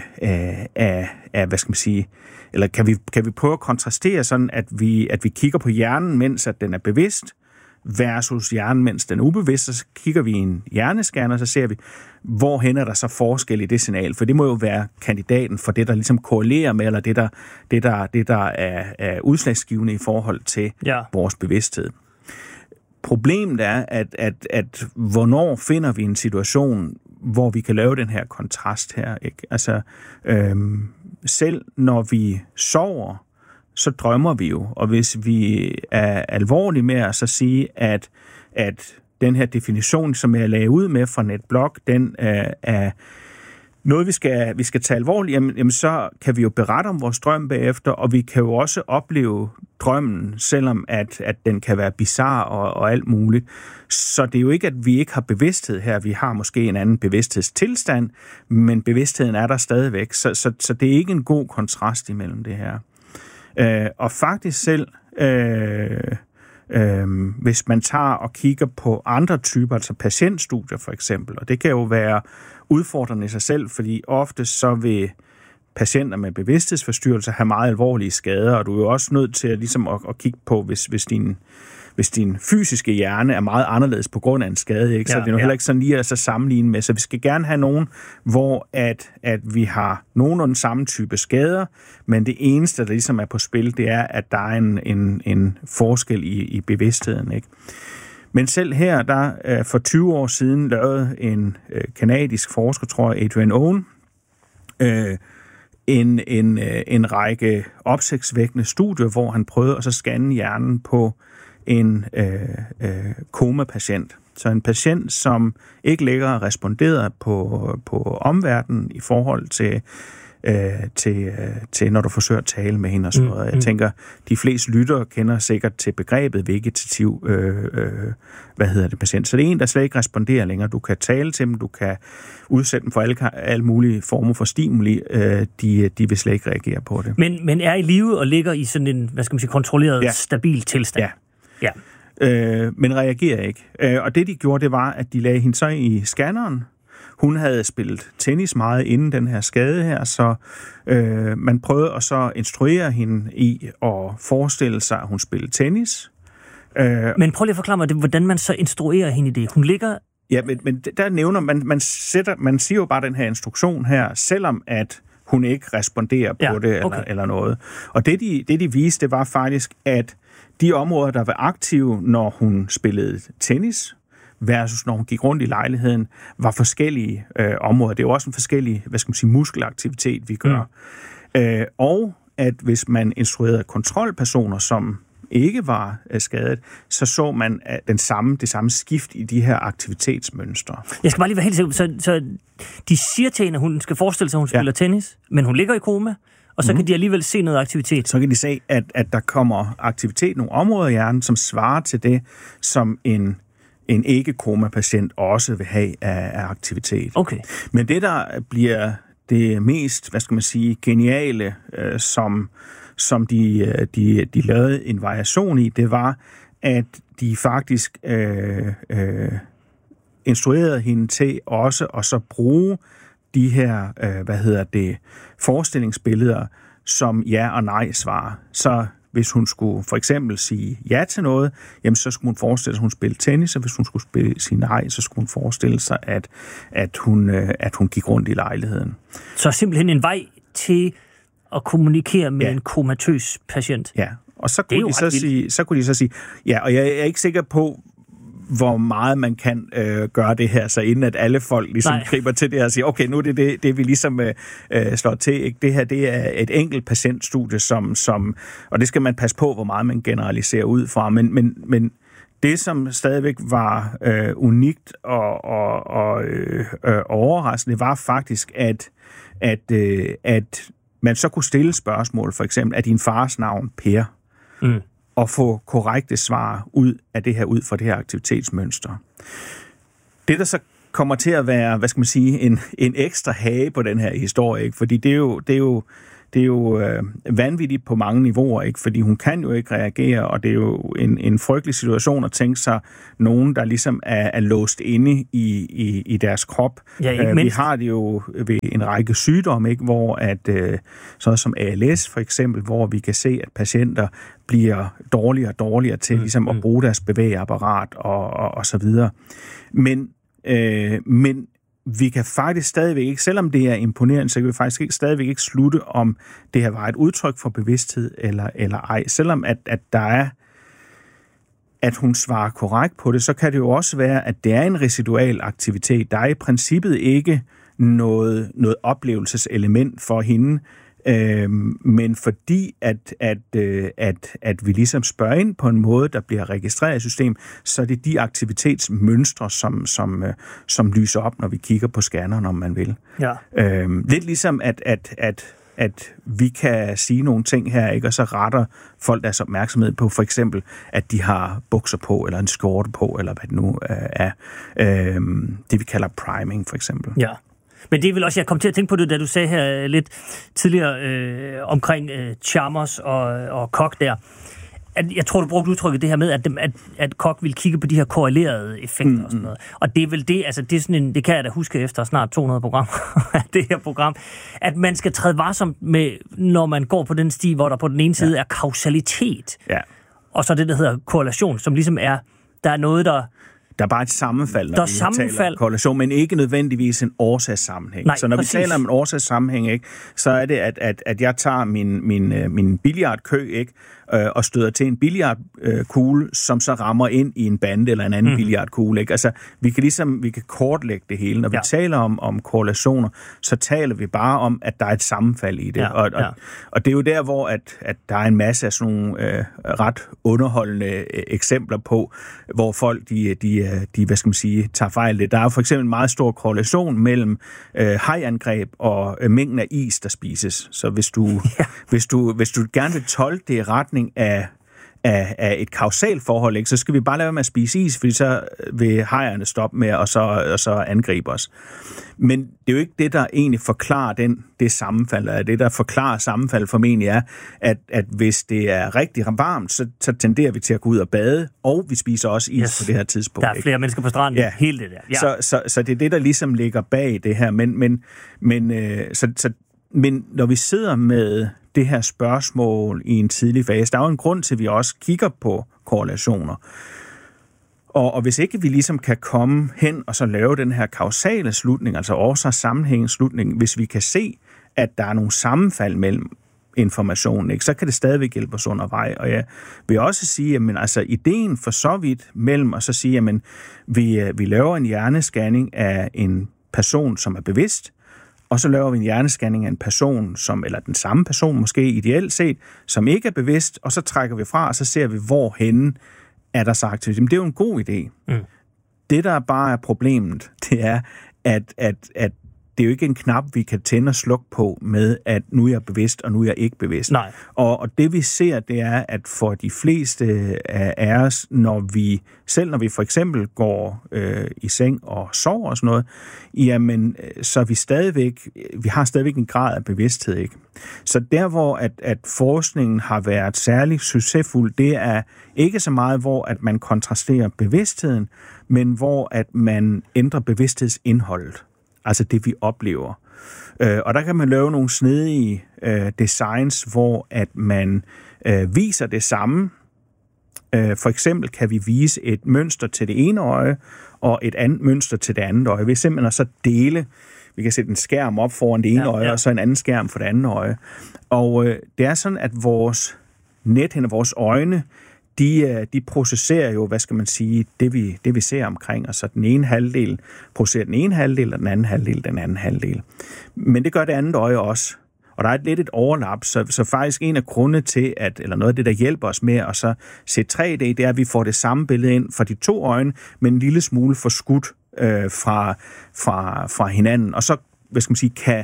øh, øh, hvad skal man sige, eller kan vi, kan vi prøve at kontrastere sådan, at vi, at vi kigger på hjernen, mens at den er bevidst, versus hjernen, mens den er ubevidst, så kigger vi i en hjernescanner, så ser vi, hvorhen er der så forskel i det signal, for det må jo være kandidaten for det, der ligesom korrelerer med, eller det, der, det, der, det, der er, er udslagsgivende i forhold til ja. vores bevidsthed. Problemet er, at, at, at hvornår finder vi en situation, hvor vi kan lave den her kontrast her, ikke? Altså, øhm, selv når vi sover, så drømmer vi jo, og hvis vi er alvorlige med at så sige, at, at den her definition, som jeg lagde ud med fra NetBlok, den øh, er noget, vi skal, vi skal tage alvorligt, jamen, jamen så kan vi jo berette om vores drøm bagefter, og vi kan jo også opleve drømmen, selvom at, at den kan være bizarre og, og alt muligt. Så det er jo ikke, at vi ikke har bevidsthed her. Vi har måske en anden bevidsthedstilstand, men bevidstheden er der stadigvæk. Så, så, så det er ikke en god kontrast imellem det her. Øh, og faktisk selv, øh, øh, hvis man tager og kigger på andre typer, altså patientstudier for eksempel, og det kan jo være udfordrende i sig selv, fordi ofte så vil patienter med bevidsthedsforstyrrelser have meget alvorlige skader, og du er jo også nødt til at, ligesom at, at kigge på, hvis, hvis, din, hvis din fysiske hjerne er meget anderledes på grund af en skade, ikke? Så ja, det er jo ja. heller ikke sådan lige at så sammenligne med. Så vi skal gerne have nogen, hvor at, at vi har nogenlunde samme type skader, men det eneste, der ligesom er på spil, det er, at der er en, en, en forskel i, i bevidstheden, ikke? Men selv her, der øh, for tyve år siden lavede en øh, kanadisk forsker, tror jeg, Adrian Owen, øh, en, en, øh, en række opsigtsvækkende studier, hvor han prøvede at så scanne hjernen på en øh, øh, koma-patient. Så en patient, som ikke længere responderede på, på omverdenen i forhold til Øh, til, øh, til, når du forsøger at tale med hende og sådan noget. Jeg tænker, de fleste lyttere kender sikkert til begrebet vegetativ, øh, øh, hvad hedder det, patient. Så det er en, der slet ikke responderer længere. Du kan tale til dem, du kan udsætte dem for alle, alle mulige former for stimuli. Øh, de, de vil slet ikke reagere på det. Men, men er i live og ligger i sådan en, hvad skal man sige, kontrolleret, ja. stabil tilstand? Ja. ja. Øh, men reagerer ikke. Øh, og det, de gjorde, det var, at de lagde hende så i scanneren. Hun havde spillet tennis meget inden den her skade her, så øh, man prøvede at så instruere hende i at forestille sig, at hun spillede tennis. Øh, men prøv lige at forklare mig, hvordan man så instruerer hende i det. Hun ligger... Ja, men, men der nævner man, man, sætter, man siger jo bare den her instruktion her, selvom at hun ikke responderer på ja, det okay. eller, eller noget. Og det de, det, de viste, det var faktisk, at de områder, der var aktive, når hun spillede tennis, versus når hun gik rundt i lejligheden, var forskellige øh, områder. Det er jo også en forskellig, hvad skal man sige, muskelaktivitet, vi gør. Mm. Øh, og at hvis man instruerede kontrolpersoner, som ikke var øh, skadet, så så man øh, den samme, det samme skift i de her aktivitetsmønstre. Jeg skal bare lige være helt sikker. Så, så de siger til hende, at hun skal forestille sig, at hun spiller ja. tennis, men hun ligger i koma, og så mm. kan de alligevel se noget aktivitet. Så kan de se, at, at der kommer aktivitet, nogle områder i hjernen, som svarer til det, som en en ikke-koma-patient også vil have af, af aktivitet. Okay. Men det, der bliver det mest, hvad skal man sige, geniale, øh, som, som de, de, de lavede en variation i, det var, at de faktisk øh, øh, instruerede hende til også at så bruge de her, øh, hvad hedder det, forestillingsbilleder som ja- og nej-svar. Så hvis hun skulle for eksempel sige ja til noget, jamen så skulle hun forestille sig, at hun spillede tennis, og hvis hun skulle spille, sige nej, så skulle hun forestille sig, at, at, hun, at hun gik rundt i lejligheden. Så simpelthen en vej til at kommunikere med ja. en komatøs patient. Ja, og så kunne, de så, sige, så kunne de så sige, ja, og jeg er ikke sikker på, hvor meget man kan øh, gøre det her, så inden at alle folk ligesom Nej. griber til det og siger, okay, nu er det det, det vi ligesom øh, slår til. Ikke? Det her, det er et enkelt patientstudie, som, som, og det skal man passe på, hvor meget man generaliserer ud fra, men, men, men det, som stadigvæk var øh, unikt og, og, og øh, øh, overraskende, var faktisk, at, at, øh, at man så kunne stille spørgsmål, for eksempel, er din fars navn Per? Mm. Og få korrekte svar ud af det her, ud fra det her aktivitetsmønster. Det, der så kommer til at være, hvad skal man sige, en, en ekstra hage på den her historie, ikke? Fordi det er jo, det er jo, det er jo øh, vanvittigt på mange niveauer, ikke? Fordi hun kan jo ikke reagere, og det er jo en, en frygtelig situation at tænke sig nogen, der ligesom er, er låst inde i, i, i deres krop. Ja, øh, vi har det jo ved en række sygdomme, ikke? Hvor at, øh, sådan som A L S for eksempel, hvor vi kan se, at patienter bliver dårligere og dårligere til ligesom at bruge deres bevægeapparat og, og, og så videre. Men, øh, men vi kan faktisk stadigvæk ikke, selvom det er imponerende, så kan vi faktisk ikke, stadigvæk ikke slutte, om det her var et udtryk for bevidsthed eller, eller ej. Selvom at, at der er, at hun svarer korrekt på det, så kan det jo også være, at det er en residual aktivitet. Der er i princippet ikke noget, noget oplevelseselement for hende, Øhm, men fordi at, at, øh, at, at vi ligesom spørger ind på en måde, der bliver registreret i systemet, så er det de aktivitetsmønstre, som, som, øh, som lyser op, når vi kigger på scanneren, om man vil. Ja. Øhm, lidt ligesom, at, at, at, at vi kan sige nogle ting her, ikke? Og så retter folk deres opmærksomhed på, for eksempel, at de har bukser på, eller en skjorte på, eller hvad det nu øh, er. Øhm, det vi kalder priming, for eksempel. Ja. Men det er vel også, jeg kom til at tænke på det, da du sagde her lidt tidligere øh, omkring øh, Chalmers og, og Koch der. At, jeg tror, du brugte udtrykket det her med, at, at, at Koch ville kigge på de her korrelerede effekter mm, og sådan noget. Og det er vel det, altså det er sådan en, det kan jeg da huske efter snart to hundrede programmer af det her program, at man skal træde varsomt med, når man går på den sti, hvor der på den ene side ja. er kausalitet, ja. og så det, der hedder korrelation, som ligesom er, der er noget, der... Der er bare et sammenfald, når der vi sammenfald. taler korrelation, men ikke nødvendigvis en årsagssammenhæng. Nej, så når præcis. vi taler om en årsagssammenhæng, ikke, så er det, at, at, at jeg tager min, min, min billiardkø, ikke, øh, og støder til en billiardkugle, som så rammer ind i en bande eller en anden mm. billiardkugle. Ikke? Altså, vi kan ligesom vi kan kortlægge det hele. Når ja. vi taler om, om korrelationer, så taler vi bare om, at der er et sammenfald i det. Ja, og, ja. og, og det er jo der, hvor at, at der er en masse af sådan nogle øh, ret underholdende øh, eksempler på, hvor folk, de, de, de, hvad skal man sige, tager fejl. Der er for eksempel en meget stor korrelation mellem øh, hajangreb og øh, mængden af is, der spises. Så hvis du, ja. hvis du, hvis du gerne vil tolke det i retning af, af, af et kausalt forhold, ikke, så skal vi bare lade være med at spise is, fordi så vil hajerne stoppe med og så, og så angribe os. Men det er jo ikke det, der egentlig forklarer den, det sammenfald. Og det, der forklarer sammenfald formentlig er, at, at hvis det er rigtig varmt, så, så tenderer vi til at gå ud og bade, og vi spiser også is yes. på det her tidspunkt. Der er flere ikke? mennesker på stranden. Ja. Hele det der. Ja. Så, så, så det er det, der ligesom ligger bag det her. Men, men, men, øh, så, så, men når vi sidder med det her spørgsmål i en tidlig fase, der er jo en grund til, at vi også kigger på korrelationer. Og, og hvis ikke vi ligesom kan komme hen og så lave den her kausale slutning, altså årsagssammenhængende slutning, hvis vi kan se, at der er nogle sammenfald mellem informationen, ikke, så kan det stadigvæk hjælpe os undervej. Og jeg vil også sige, at altså, ideen for så vidt mellem at så sige, at vi, vi laver en hjernescanning af en person, som er bevidst, og så laver vi en hjernescanning af en person, som, eller den samme person måske ideelt set, som ikke er bevidst, og så trækker vi fra, og så ser vi, hvor henne er der så aktivitet. Men det er jo en god idé. Mm. Det, der bare er problemet, det er, at, at, at det er jo ikke en knap, vi kan tænde og slukke på med, at nu er jeg bevidst, og nu er jeg ikke bevidst. Nej. Og, og det vi ser, det er, at for de fleste af os, når vi, selv når vi for eksempel går øh, i seng og sover og sådan noget, jamen, så er vi stadigvæk, vi har stadigvæk en grad af bevidsthed, ikke? Så der, hvor at, at forskningen har været særlig succesfuld, det er ikke så meget, hvor at man kontrasterer bevidstheden, men hvor at man ændrer bevidsthedsindholdet. Altså det, vi oplever. Øh, og der kan man lave nogle snedige øh, designs, hvor at man øh, viser det samme. Øh, for eksempel kan vi vise et mønster til det ene øje, og et andet mønster til det andet øje. Vi simpelthen så dele, vi kan sætte en skærm op foran det ene ja, øje, ja. og så en anden skærm for det andet øje. Og øh, det er sådan, at vores nethinde, vores øjne, De, de processerer jo, hvad skal man sige, det vi, det vi ser omkring os. Så den ene halvdel processerer den ene halvdel, og den anden halvdel den anden halvdel. Men det gør det andet øje også. Og der er et lidt et overlap, så, så faktisk en af grundene til, at, eller noget af det, der hjælper os med at så se tre D, det er, at vi får det samme billede ind fra de to øjne, men en lille smule forskudt øh, fra, fra, fra hinanden. Og så, hvad skal man sige, kan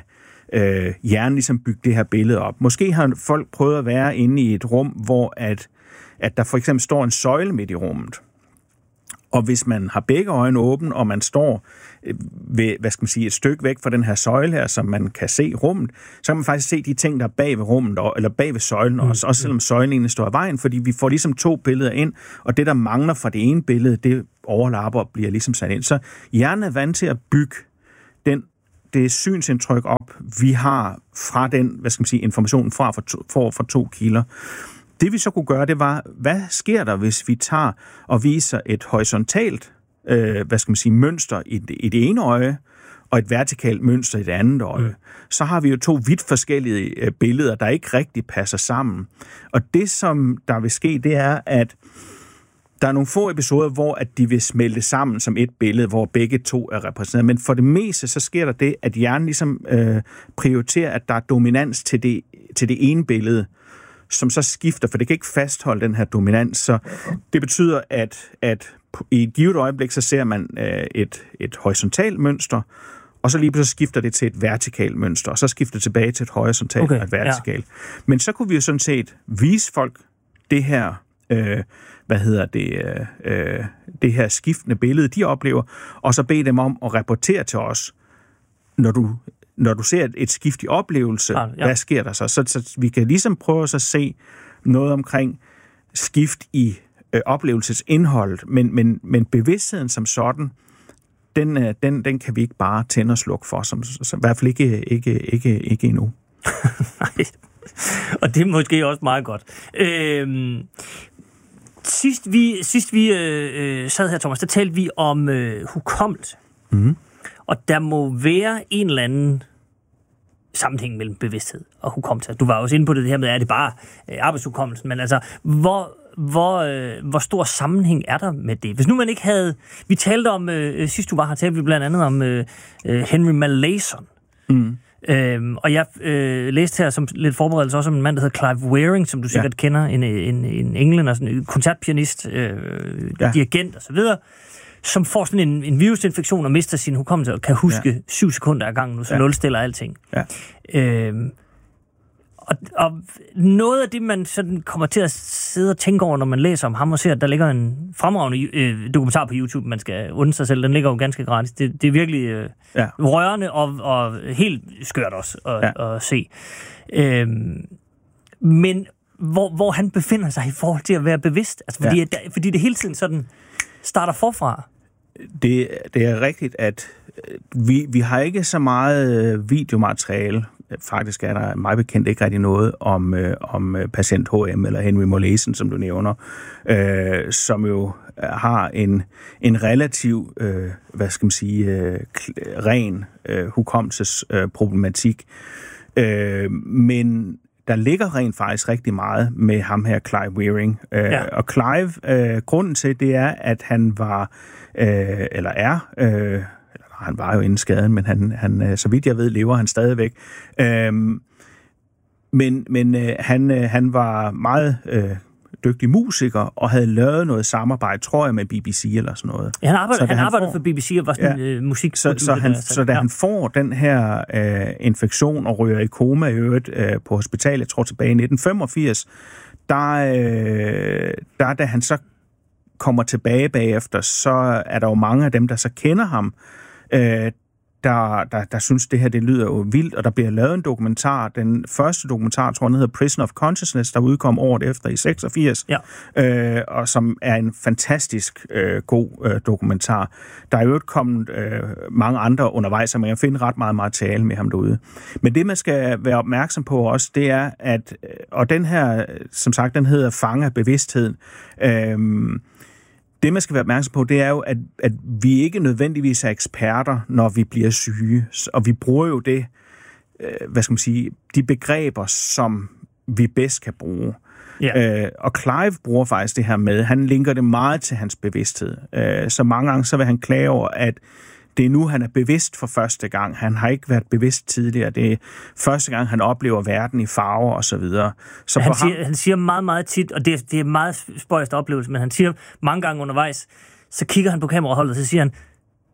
øh, hjernen ligesom bygge det her billede op. Måske har folk prøvet at være inde i et rum, hvor at, at der for eksempel står en søjle midt i rummet. Og hvis man har begge øjne åbne, og man står ved, hvad skal man sige, et stykke væk fra den her søjle her, som man kan se rummet, så kan man faktisk se de ting, der er bag ved rummet, eller bag ved søjlen mm. også, også selvom søjlen egentlig står i vejen, fordi vi får ligesom to billeder ind, og det, der mangler fra det ene billede, det overlapper og bliver ligesom sat ind. Så hjernen er vant til at bygge den, det synsindtryk op, vi har fra den, hvad skal man sige, informationen fra, fra, to, fra, fra to kilder. Det vi så kunne gøre, det var, hvad sker der, hvis vi tager og viser et horisontalt, øh, hvad skal man sige, mønster i det, i det ene øje, og et vertikalt mønster i det andet øje. Mm. Så har vi jo to vidt forskellige øh, billeder, der ikke rigtig passer sammen. Og det, som der vil ske, det er, at der er nogle få episoder, hvor at de vil smelte sammen som et billede, hvor begge to er repræsenteret. Men for det meste, så sker der det, at hjernen ligesom øh, prioriterer, at der er dominans til det, til det ene billede, som så skifter, for det kan ikke fastholde den her dominans. Så det betyder, at, at i et givet øjeblik, så ser man øh, et, et horisontalt mønster, og så lige pludselig skifter det til et vertikalt mønster, og så skifter det tilbage til et horisontalt okay, og et vertikalt. Ja. Men så kunne vi jo sådan set vise folk det her, øh, hvad hedder det, øh, det her skiftende billede, de oplever, og så bede dem om at rapportere til os, når du Når du ser et skift i oplevelse, ja, ja. Hvad sker der så? så? Så vi kan ligesom prøve at se noget omkring skift i øh, oplevelsesindholdet, men, men, men bevidstheden som sådan, den, øh, den, den kan vi ikke bare tænde og slukke for, som, som, i hvert fald ikke, ikke, ikke, ikke endnu. Nej, og det er måske også meget godt. Øhm, sidst vi, sidst vi øh, sad her, Thomas, der talte vi om øh, hukommelse. Mm. Og der må være en eller anden sammenhæng mellem bevidsthed og hukommelse. Du var også inde på det her med, er det bare øh, arbejdshukommelsen, men altså, hvor, hvor, øh, hvor stor sammenhæng er der med det? Hvis nu man ikke havde... Vi talte om, øh, sidst du var her, talte vi blandt andet om øh, Henry Molaison. Mm. Øhm, og jeg øh, læste her som lidt forberedelse også om en mand, der hedder Clive Wearing, som du sikkert ja. kender, en, en, en englænder, sådan en koncertpianist, øh, ja. dirigent og så videre, som får sådan en, en virusinfektion og mister sin hukommelse og kan huske ja. syv sekunder ad gangen nu, så ja. nulstiller alting. Ja. Øhm, og, og noget af det, man sådan kommer til at sidde og tænke over, når man læser om ham og ser, at der ligger en fremragende øh, dokumentar på YouTube, man skal undre sig selv, den ligger jo ganske gratis. Det, det er virkelig øh, ja. rørende og, og helt skørt også at, ja. at se. Øhm, men hvor, hvor han befinder sig i forhold til at være bevidst, altså fordi, ja. der, fordi det hele tiden sådan starter forfra. Det, det er rigtigt, at vi, vi har ikke så meget videomateriale. Faktisk er der meget bekendt ikke rigtig noget om, øh, om patient H M eller Henry Molaison, som du nævner, øh, som jo har en, en relativ, øh, hvad skal man sige, øh, ren øh, hukommelsesproblematik. Øh, men der ligger rent faktisk rigtig meget med ham her, Clive Wearing. Øh, ja. Og Clive, øh, grunden til det er, at han var, øh, eller er, øh, eller han var jo inden skaden, men han, han, så vidt jeg ved, lever han stadigvæk. Øh, men men øh, han, øh, han var meget øh, dygtig musiker, og havde lavet noget samarbejde, tror jeg, med B B C eller sådan noget. Ja, han arbejdede, han han arbejdede får, for B B C og var sådan ja, øh, musik. Så, så, han, der, så da ja. han får den her øh, infektion og ryger i koma i øvrigt øh, på hospitalet, jeg tror tilbage i nitten femogfirs, der, øh, der da han så kommer tilbage bagefter, så er der jo mange af dem, der så kender ham, øh, Der, der, der synes, det her det lyder jo vildt, og der bliver lavet en dokumentar. Den første dokumentar, tror jeg, hedder Prison of Consciousness, der udkom året efter i seksogfirs, ja. øh, og som er en fantastisk øh, god øh, dokumentar. Der er jo kommet øh, mange andre undervejs, og man kan finde ret meget materiale med ham derude. Men det, man skal være opmærksom på også, det er, at, og den her, som sagt, den hedder Fange af bevidstheden, øh, det, man skal være opmærksom på, det er jo, at, at vi ikke nødvendigvis er eksperter, når vi bliver syge. Og vi bruger jo det, øh, hvad skal man sige, de begreber, som vi bedst kan bruge. Ja. Øh, og Clive bruger faktisk det her med, han linker det meget til hans bevidsthed. Øh, så mange gange så vil han klage over, at det er nu, han er bevidst for første gang. Han har ikke været bevidst tidligere. Det er første gang, han oplever verden i farver og så videre. Så han, siger, ham... han siger meget, meget tit, og det, det er meget spøjst oplevelse, men han siger mange gange undervejs, så kigger han på kameraholdet, og så siger han,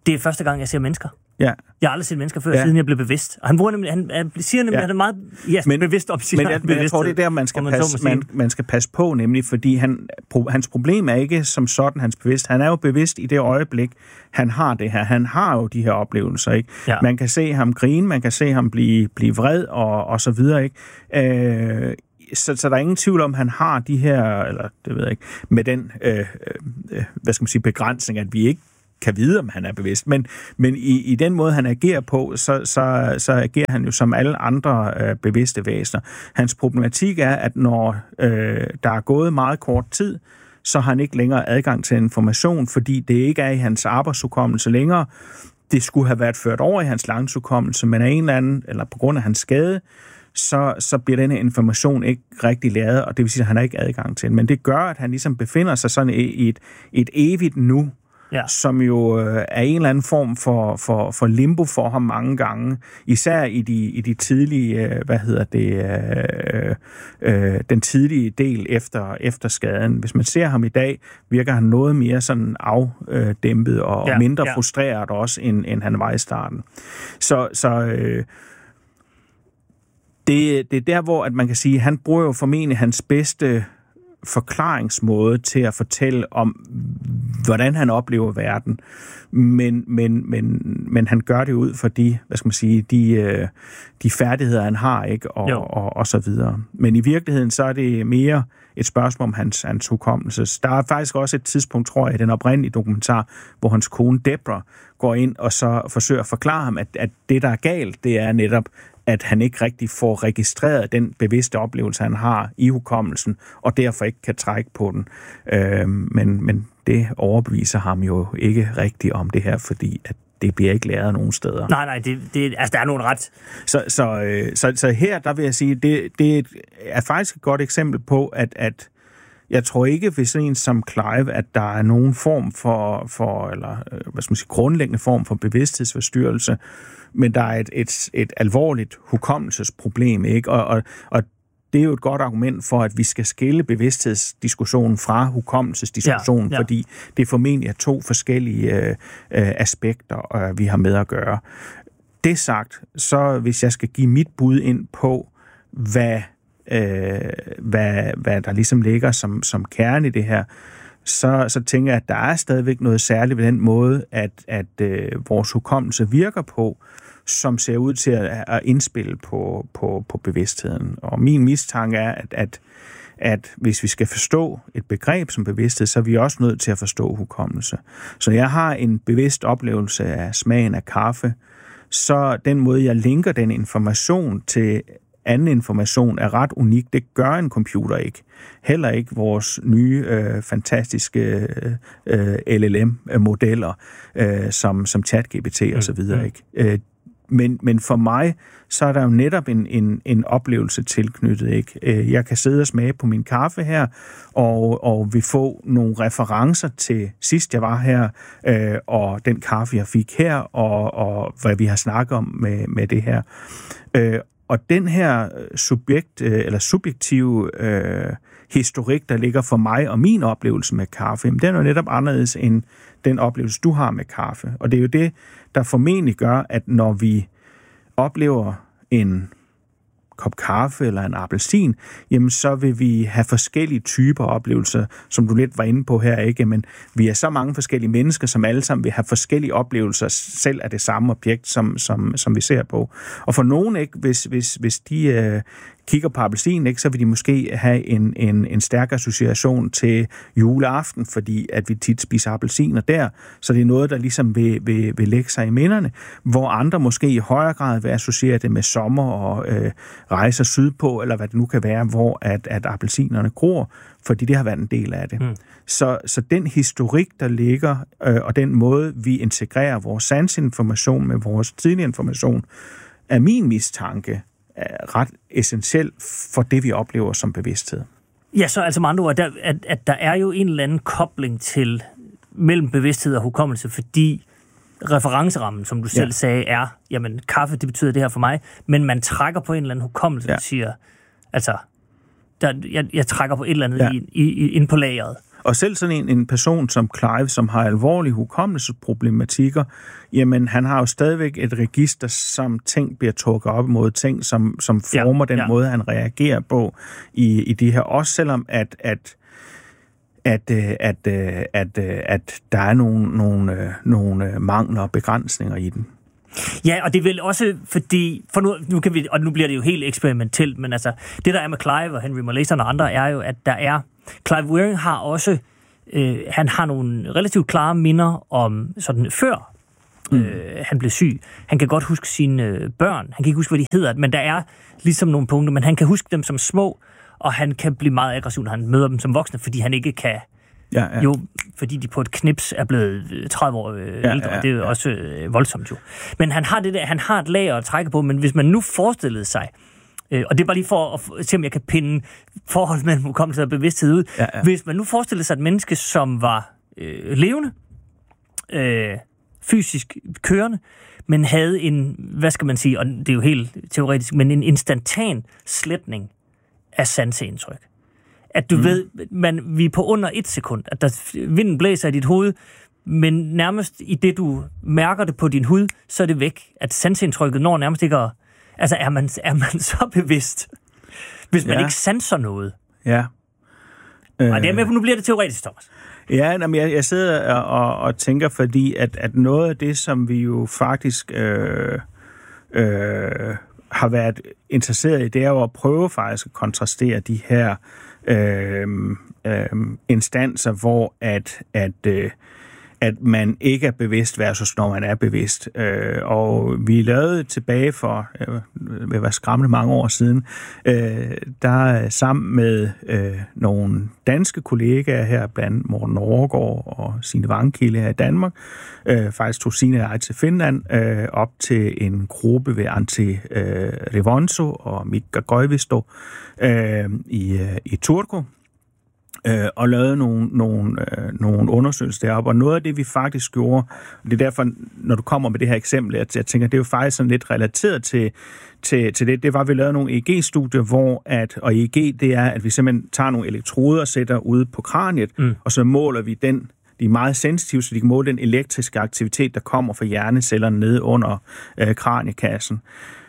det er første gang, jeg ser mennesker. Ja. Jeg har aldrig set mennesker før, ja. siden jeg blev bevidst. Og han, bruger nemlig, han, han siger nemlig, ja. at han er meget ja, men, bevidst om sin men, jeg, men jeg tror, det er der, man skal, man, passe, man, man skal passe på, nemlig, fordi han, hans problem er ikke som sådan hans bevidst. Han er jo bevidst i det øjeblik, han har det her. Han har jo de her oplevelser, ikke? Ja. Man kan se ham grine, man kan se ham blive, blive vred og, og så videre, ikke? Øh, Så, så der er ingen tvivl om, at han har de her, eller det ved jeg ikke, med den, øh, øh, hvad skal man sige, begrænsning, at vi ikke kan vide, om han er bevidst. Men, men i, i den måde, han agerer på, så, så, så agerer han jo som alle andre øh, bevidste væsener. Hans problematik er, at når øh, der er gået meget kort tid, så har han ikke længere adgang til information, fordi det ikke er i hans arbejdshukommelse længere. Det skulle have været ført over i hans langtidshukommelse, men af en eller anden, eller på grund af hans skade, så, så bliver denne information ikke rigtig læret, og det vil sige, at han har ikke adgang til den. Men det gør, at han ligesom befinder sig sådan i et, et evigt nu, ja. som jo øh, er en eller anden form for, for, for limbo for ham mange gange. Især i de, i de tidlige, øh, hvad hedder det, øh, øh, den tidlige del efter, efter skaden. Hvis man ser ham i dag, virker han noget mere sådan afdæmpet og ja, mindre ja. frustreret også, end, end han var i starten. Så, så øh, Det, det er der, hvor at man kan sige, at han bruger jo formentlig hans bedste forklaringsmåde til at fortælle om, hvordan han oplever verden. Men, men, men, men han gør det ud for de, hvad skal man sige, de, de færdigheder, han har, ikke? Og, og, og så videre. Men i virkeligheden, så er det mere et spørgsmål om hans, hans hukommelse. Der er faktisk også et tidspunkt, tror jeg, i den oprindelige dokumentar, hvor hans kone Deborah går ind og så forsøger at forklare ham, at, at det, der er galt, det er netop, at han ikke rigtig får registreret den bevidste oplevelse, han har i hukommelsen, og derfor ikke kan trække på den. Øh, men, men det overbeviser ham jo ikke rigtigt om det her, fordi at det bliver ikke læret nogen steder. Nej, nej, det, det, altså, der er nogen ret. Så, så, øh, så, så her, der vil jeg sige, det, det er faktisk et godt eksempel på, at, at jeg tror ikke ved sådan en som Clive, at der er nogen form for, for eller hvad skal man sige, grundlæggende form for bevidsthedsforstyrrelse, men der er et, et, et alvorligt hukommelsesproblem, ikke? Og, og, og det er jo et godt argument for, at vi skal skille bevidsthedsdiskussionen fra hukommelsesdiskussionen, ja, ja. fordi det formentlig er to forskellige øh, aspekter, øh, vi har med at gøre. Det sagt, så hvis jeg skal give mit bud ind på, hvad, øh, hvad, hvad der ligesom ligger som, som kerne i det her, så, så tænker jeg, at der er stadigvæk noget særligt ved den måde, at, at øh, vores hukommelse virker på, som ser ud til at, at indspille på, på, på bevidstheden. Og min mistanke er, at, at, at hvis vi skal forstå et begreb som bevidsthed, så er vi også nødt til at forstå hukommelse. Så jeg har en bevidst oplevelse af smagen af kaffe, så den måde, jeg linker den information til anden information, er ret unik. Det gør en computer ikke. Heller ikke vores nye, øh, fantastiske øh, L L M-modeller, øh, som, som ChatGPT og så videre, ikke? Øh, Men, men for mig, så er der jo netop en, en, en oplevelse tilknyttet, ikke? Jeg kan sidde og smage på min kaffe her, og, og vi får nogle referencer til sidst jeg var her, øh, og den kaffe, jeg fik her, og, og hvad vi har snakket om med, med det her. Øh, og den her subjekt, eller subjektive øh, historik, der ligger for mig og min oplevelse med kaffe, den er jo netop anderledes end den oplevelse, du har med kaffe. Og det er jo det, der formentlig gør, at når vi oplever en kop kaffe eller en appelsin, jamen så vil vi have forskellige typer oplevelser, som du lidt var inde på her, ikke? Men vi er så mange forskellige mennesker, som alle sammen vil have forskellige oplevelser selv af det samme objekt, som, som, som vi ser på. Og for nogen, ikke, hvis, hvis, hvis de øh, kigger på appelsinen, ikke, så vil de måske have en, en, en stærk association til juleaften, fordi at vi tit spiser appelsiner der, så det er noget, der ligesom vil, vil, vil lægge sig i minderne, hvor andre måske i højere grad vil associere det med sommer og øh, rejser sydpå, eller hvad det nu kan være, hvor at, at appelsinerne gror, fordi det har været en del af det. Mm. Så, så den historik, der ligger, øh, og den måde, vi integrerer vores sansinformation med vores tidlige information, er min mistanke er ret essentiel for det, vi oplever som bevidsthed. Ja, så altså med andre ord, der, at, at der er jo en eller anden kobling til mellem bevidsthed og hukommelse, fordi referencerammen, som du selv ja. sagde, er, jamen kaffe, det betyder det her for mig, men man trækker på en eller anden hukommelse, ja. der siger, altså, der, jeg, jeg trækker på et eller andet ja. i, i, ind på lageret. Og selv sådan en, en person som Clive, som har alvorlige hukommelsesproblematikker, jamen han har jo stadigvæk et register, som ting bliver trukket op mod ting, som, som former ja, den ja. måde, han reagerer på i, i de her. Også selvom at, at At, at, at, at, at der er nogle, nogle, nogle mangler og begrænsninger i den. Ja, og det er vel også fordi, for nu, nu kan vi, og nu bliver det jo helt eksperimentelt, men altså, det der er med Clive og Henry Molaison og andre, er jo, at der er, Clive Wearing har også, øh, han har nogle relativt klare minder om sådan før, mm. øh, han blev syg. Han kan godt huske sine øh, børn, han kan ikke huske, hvad de hedder, men der er ligesom nogle punkter, men han kan huske dem som små, og han kan blive meget aggressiv, når han møder dem som voksne, fordi han ikke kan... Ja, ja. Jo, fordi de på et knips er blevet tredive år øh, ja, ældre, ja, ja. Det er jo også øh, voldsomt jo. Men han har det der, han har et lager at trække på, men hvis man nu forestillede sig, øh, og det er bare lige for at se, om jeg kan pinde forholdet mellem hukommelse og bevidsthed ud. Ja, ja. Hvis man nu forestillede sig et menneske, som var øh, levende, øh, fysisk kørende, men havde en, hvad skal man sige, og det er jo helt teoretisk, men en instantan sletning af sanseindtryk. At du mm. ved, man, vi er på under et sekund, at der vinden blæser i dit hoved, men nærmest i det, du mærker det på din hud, så er det væk. At sanseindtrykket når nærmest ikke at... Altså, er man, er man så bevidst, hvis man ja. ikke sanser noget? Ja. Øh... Og det er med på, nu bliver det teoretisk, Thomas. Ja, jamen, jeg, jeg sidder og, og tænker, fordi at, at noget af det, som vi jo faktisk... Øh, øh, har været interesseret i, det er jo at prøve faktisk at kontrastere de her øh, øh, instanser, hvor at, at, øh, at man ikke er bevidst versus når man er bevidst. Øh, og vi lavede tilbage for, øh, det var skræmmende mange år siden, øh, der sammen med øh, nogle danske kollegaer her, blandt Morten Norgård og Signe Vangkilde her i Danmark, øh, faktisk tog Signe og jeg til Finland, øh, op til en gruppe ved Antti øh, Rivonso og Mikka Koivisto øh, i, øh, i Turku, øh, og lavede nogle, nogle, øh, nogle undersøgelser deroppe. Og noget af det, vi faktisk gjorde, det er derfor, når du kommer med det her eksempel, at jeg tænker, det er jo faktisk sådan lidt relateret til, til, til det, det var, at vi lavede nogle E E G-studier, hvor at, og E E G, det er, at vi simpelthen tager nogle elektroder og sætter ude på kraniet, mm. og så måler vi den. De er meget sensitive, så de kan måle den elektriske aktivitet, der kommer fra hjernecellerne nede under øh, kraniekassen.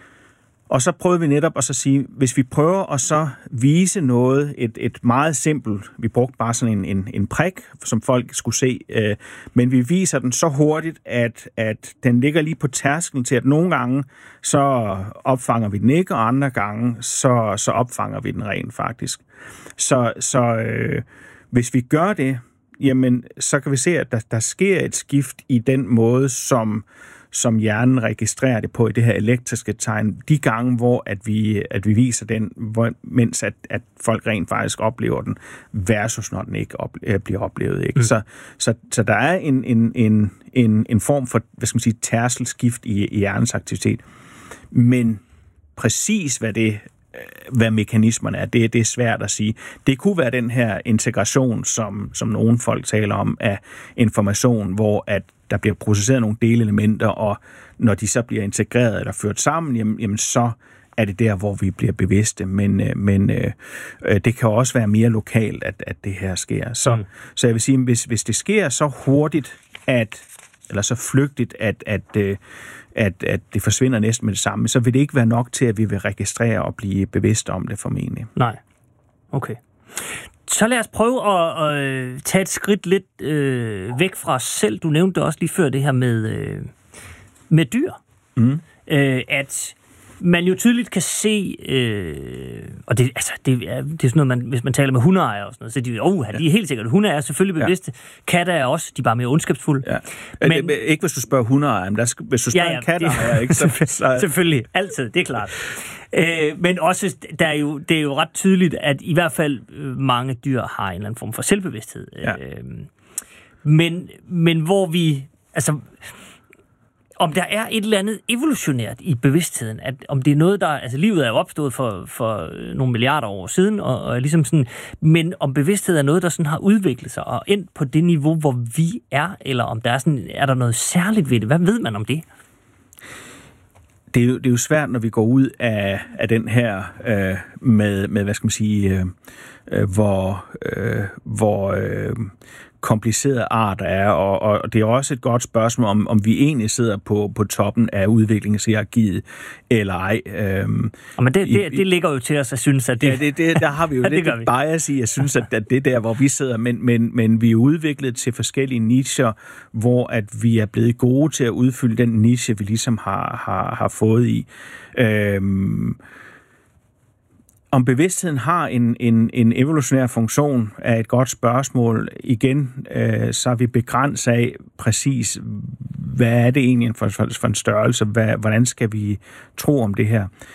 Og så prøvede vi netop at så sige, hvis vi prøver at så vise noget, et, et meget simpelt, vi brugte bare sådan en, en, en prik, som folk skulle se, øh, men vi viser den så hurtigt, at, at den ligger lige på tærsklen til, at nogle gange så opfanger vi den ikke, og andre gange så, så opfanger vi den rent faktisk. Så, så øh, hvis vi gør det, jamen så kan vi se, at der, der sker et skift i den måde, som som hjernen registrerer det på i det her elektriske tegn, de gange, hvor at vi, at vi viser den, hvor, mens at, at folk rent faktisk oplever den, versus når den ikke op, bliver oplevet. Ikke? Mm. Så, så, så der er en, en, en, en, en form for, hvad skal man sige, tærskelskift i, i hjernens aktivitet. Men præcis hvad det hvad mekanismerne er, det, det er svært at sige. Det kunne være den her integration, som, som nogle folk taler om, af information, hvor at der bliver processeret nogle delelementer, og når de så bliver integreret eller ført sammen, jamen, jamen så er det der, hvor vi bliver bevidste. Men, men øh, det kan også være mere lokalt, at, at det her sker. Så, mm. så jeg vil sige, hvis, hvis det sker så hurtigt, at, eller så flygtigt, at, at øh, At, at det forsvinder næsten med det samme, så vil det ikke være nok til, at vi vil registrere og blive bevidste om det formentlig. Nej. Okay. Så lad os prøve at, at tage et skridt lidt øh, væk fra os selv. Du nævnte også lige før det her med, øh, med dyr. Mm. Øh, at man jo tydeligt kan se, øh, og det, altså, det, er, det er sådan noget, man, hvis man taler med hundeejere og sådan noget, så de, oh, de er helt sikkert, hunde er selvfølgelig bevidste. Ja. Katter er også, de er bare mere ondskabsfulde. Ja. Men, ikke hvis du spørger hundeejere, men der, hvis du spørger ja, ja, en katteejer, ikke? Så, så... Selvfølgelig, altid, det er klart. Øh, men også, der er jo, det er jo ret tydeligt, at i hvert fald mange dyr har en eller anden form for selvbevidsthed. Ja. Øh, men, men hvor vi, altså... om der er et eller andet evolutionært i bevidstheden, at om det er noget, der... Altså, livet er jo opstået for, for nogle milliarder år siden, og, og ligesom sådan... Men om bevidsthed er noget, der sådan har udviklet sig og endt på det niveau, hvor vi er, eller om der er sådan... Er der noget særligt ved det? Hvad ved man om det? det, er jo, det er jo svært, når vi går ud af, af den her øh, med, med, hvad skal man sige, øh, hvor, øh, hvor øh, kompliceret art er, og, og det er også et godt spørgsmål, om, om vi egentlig sidder på, på toppen af udviklingshierarkiet, eller ej. Øhm, og men det, det, det ligger jo til os at synes, at det... Ja, det, det, der har vi jo ja, lidt et bias i, at synes, at, at det er der, hvor vi sidder, men, men, men vi er udviklet til forskellige nicher, hvor at vi er blevet gode til at udfylde den niche, vi ligesom har, har, har fået i. Øhm, Om bevidstheden har en, en, en evolutionær funktion er et godt spørgsmål. Igen, øh, så er vi begrænset af præcis, hvad er det egentlig for, for, for en størrelse? Hvad, hvordan skal vi tro om det her?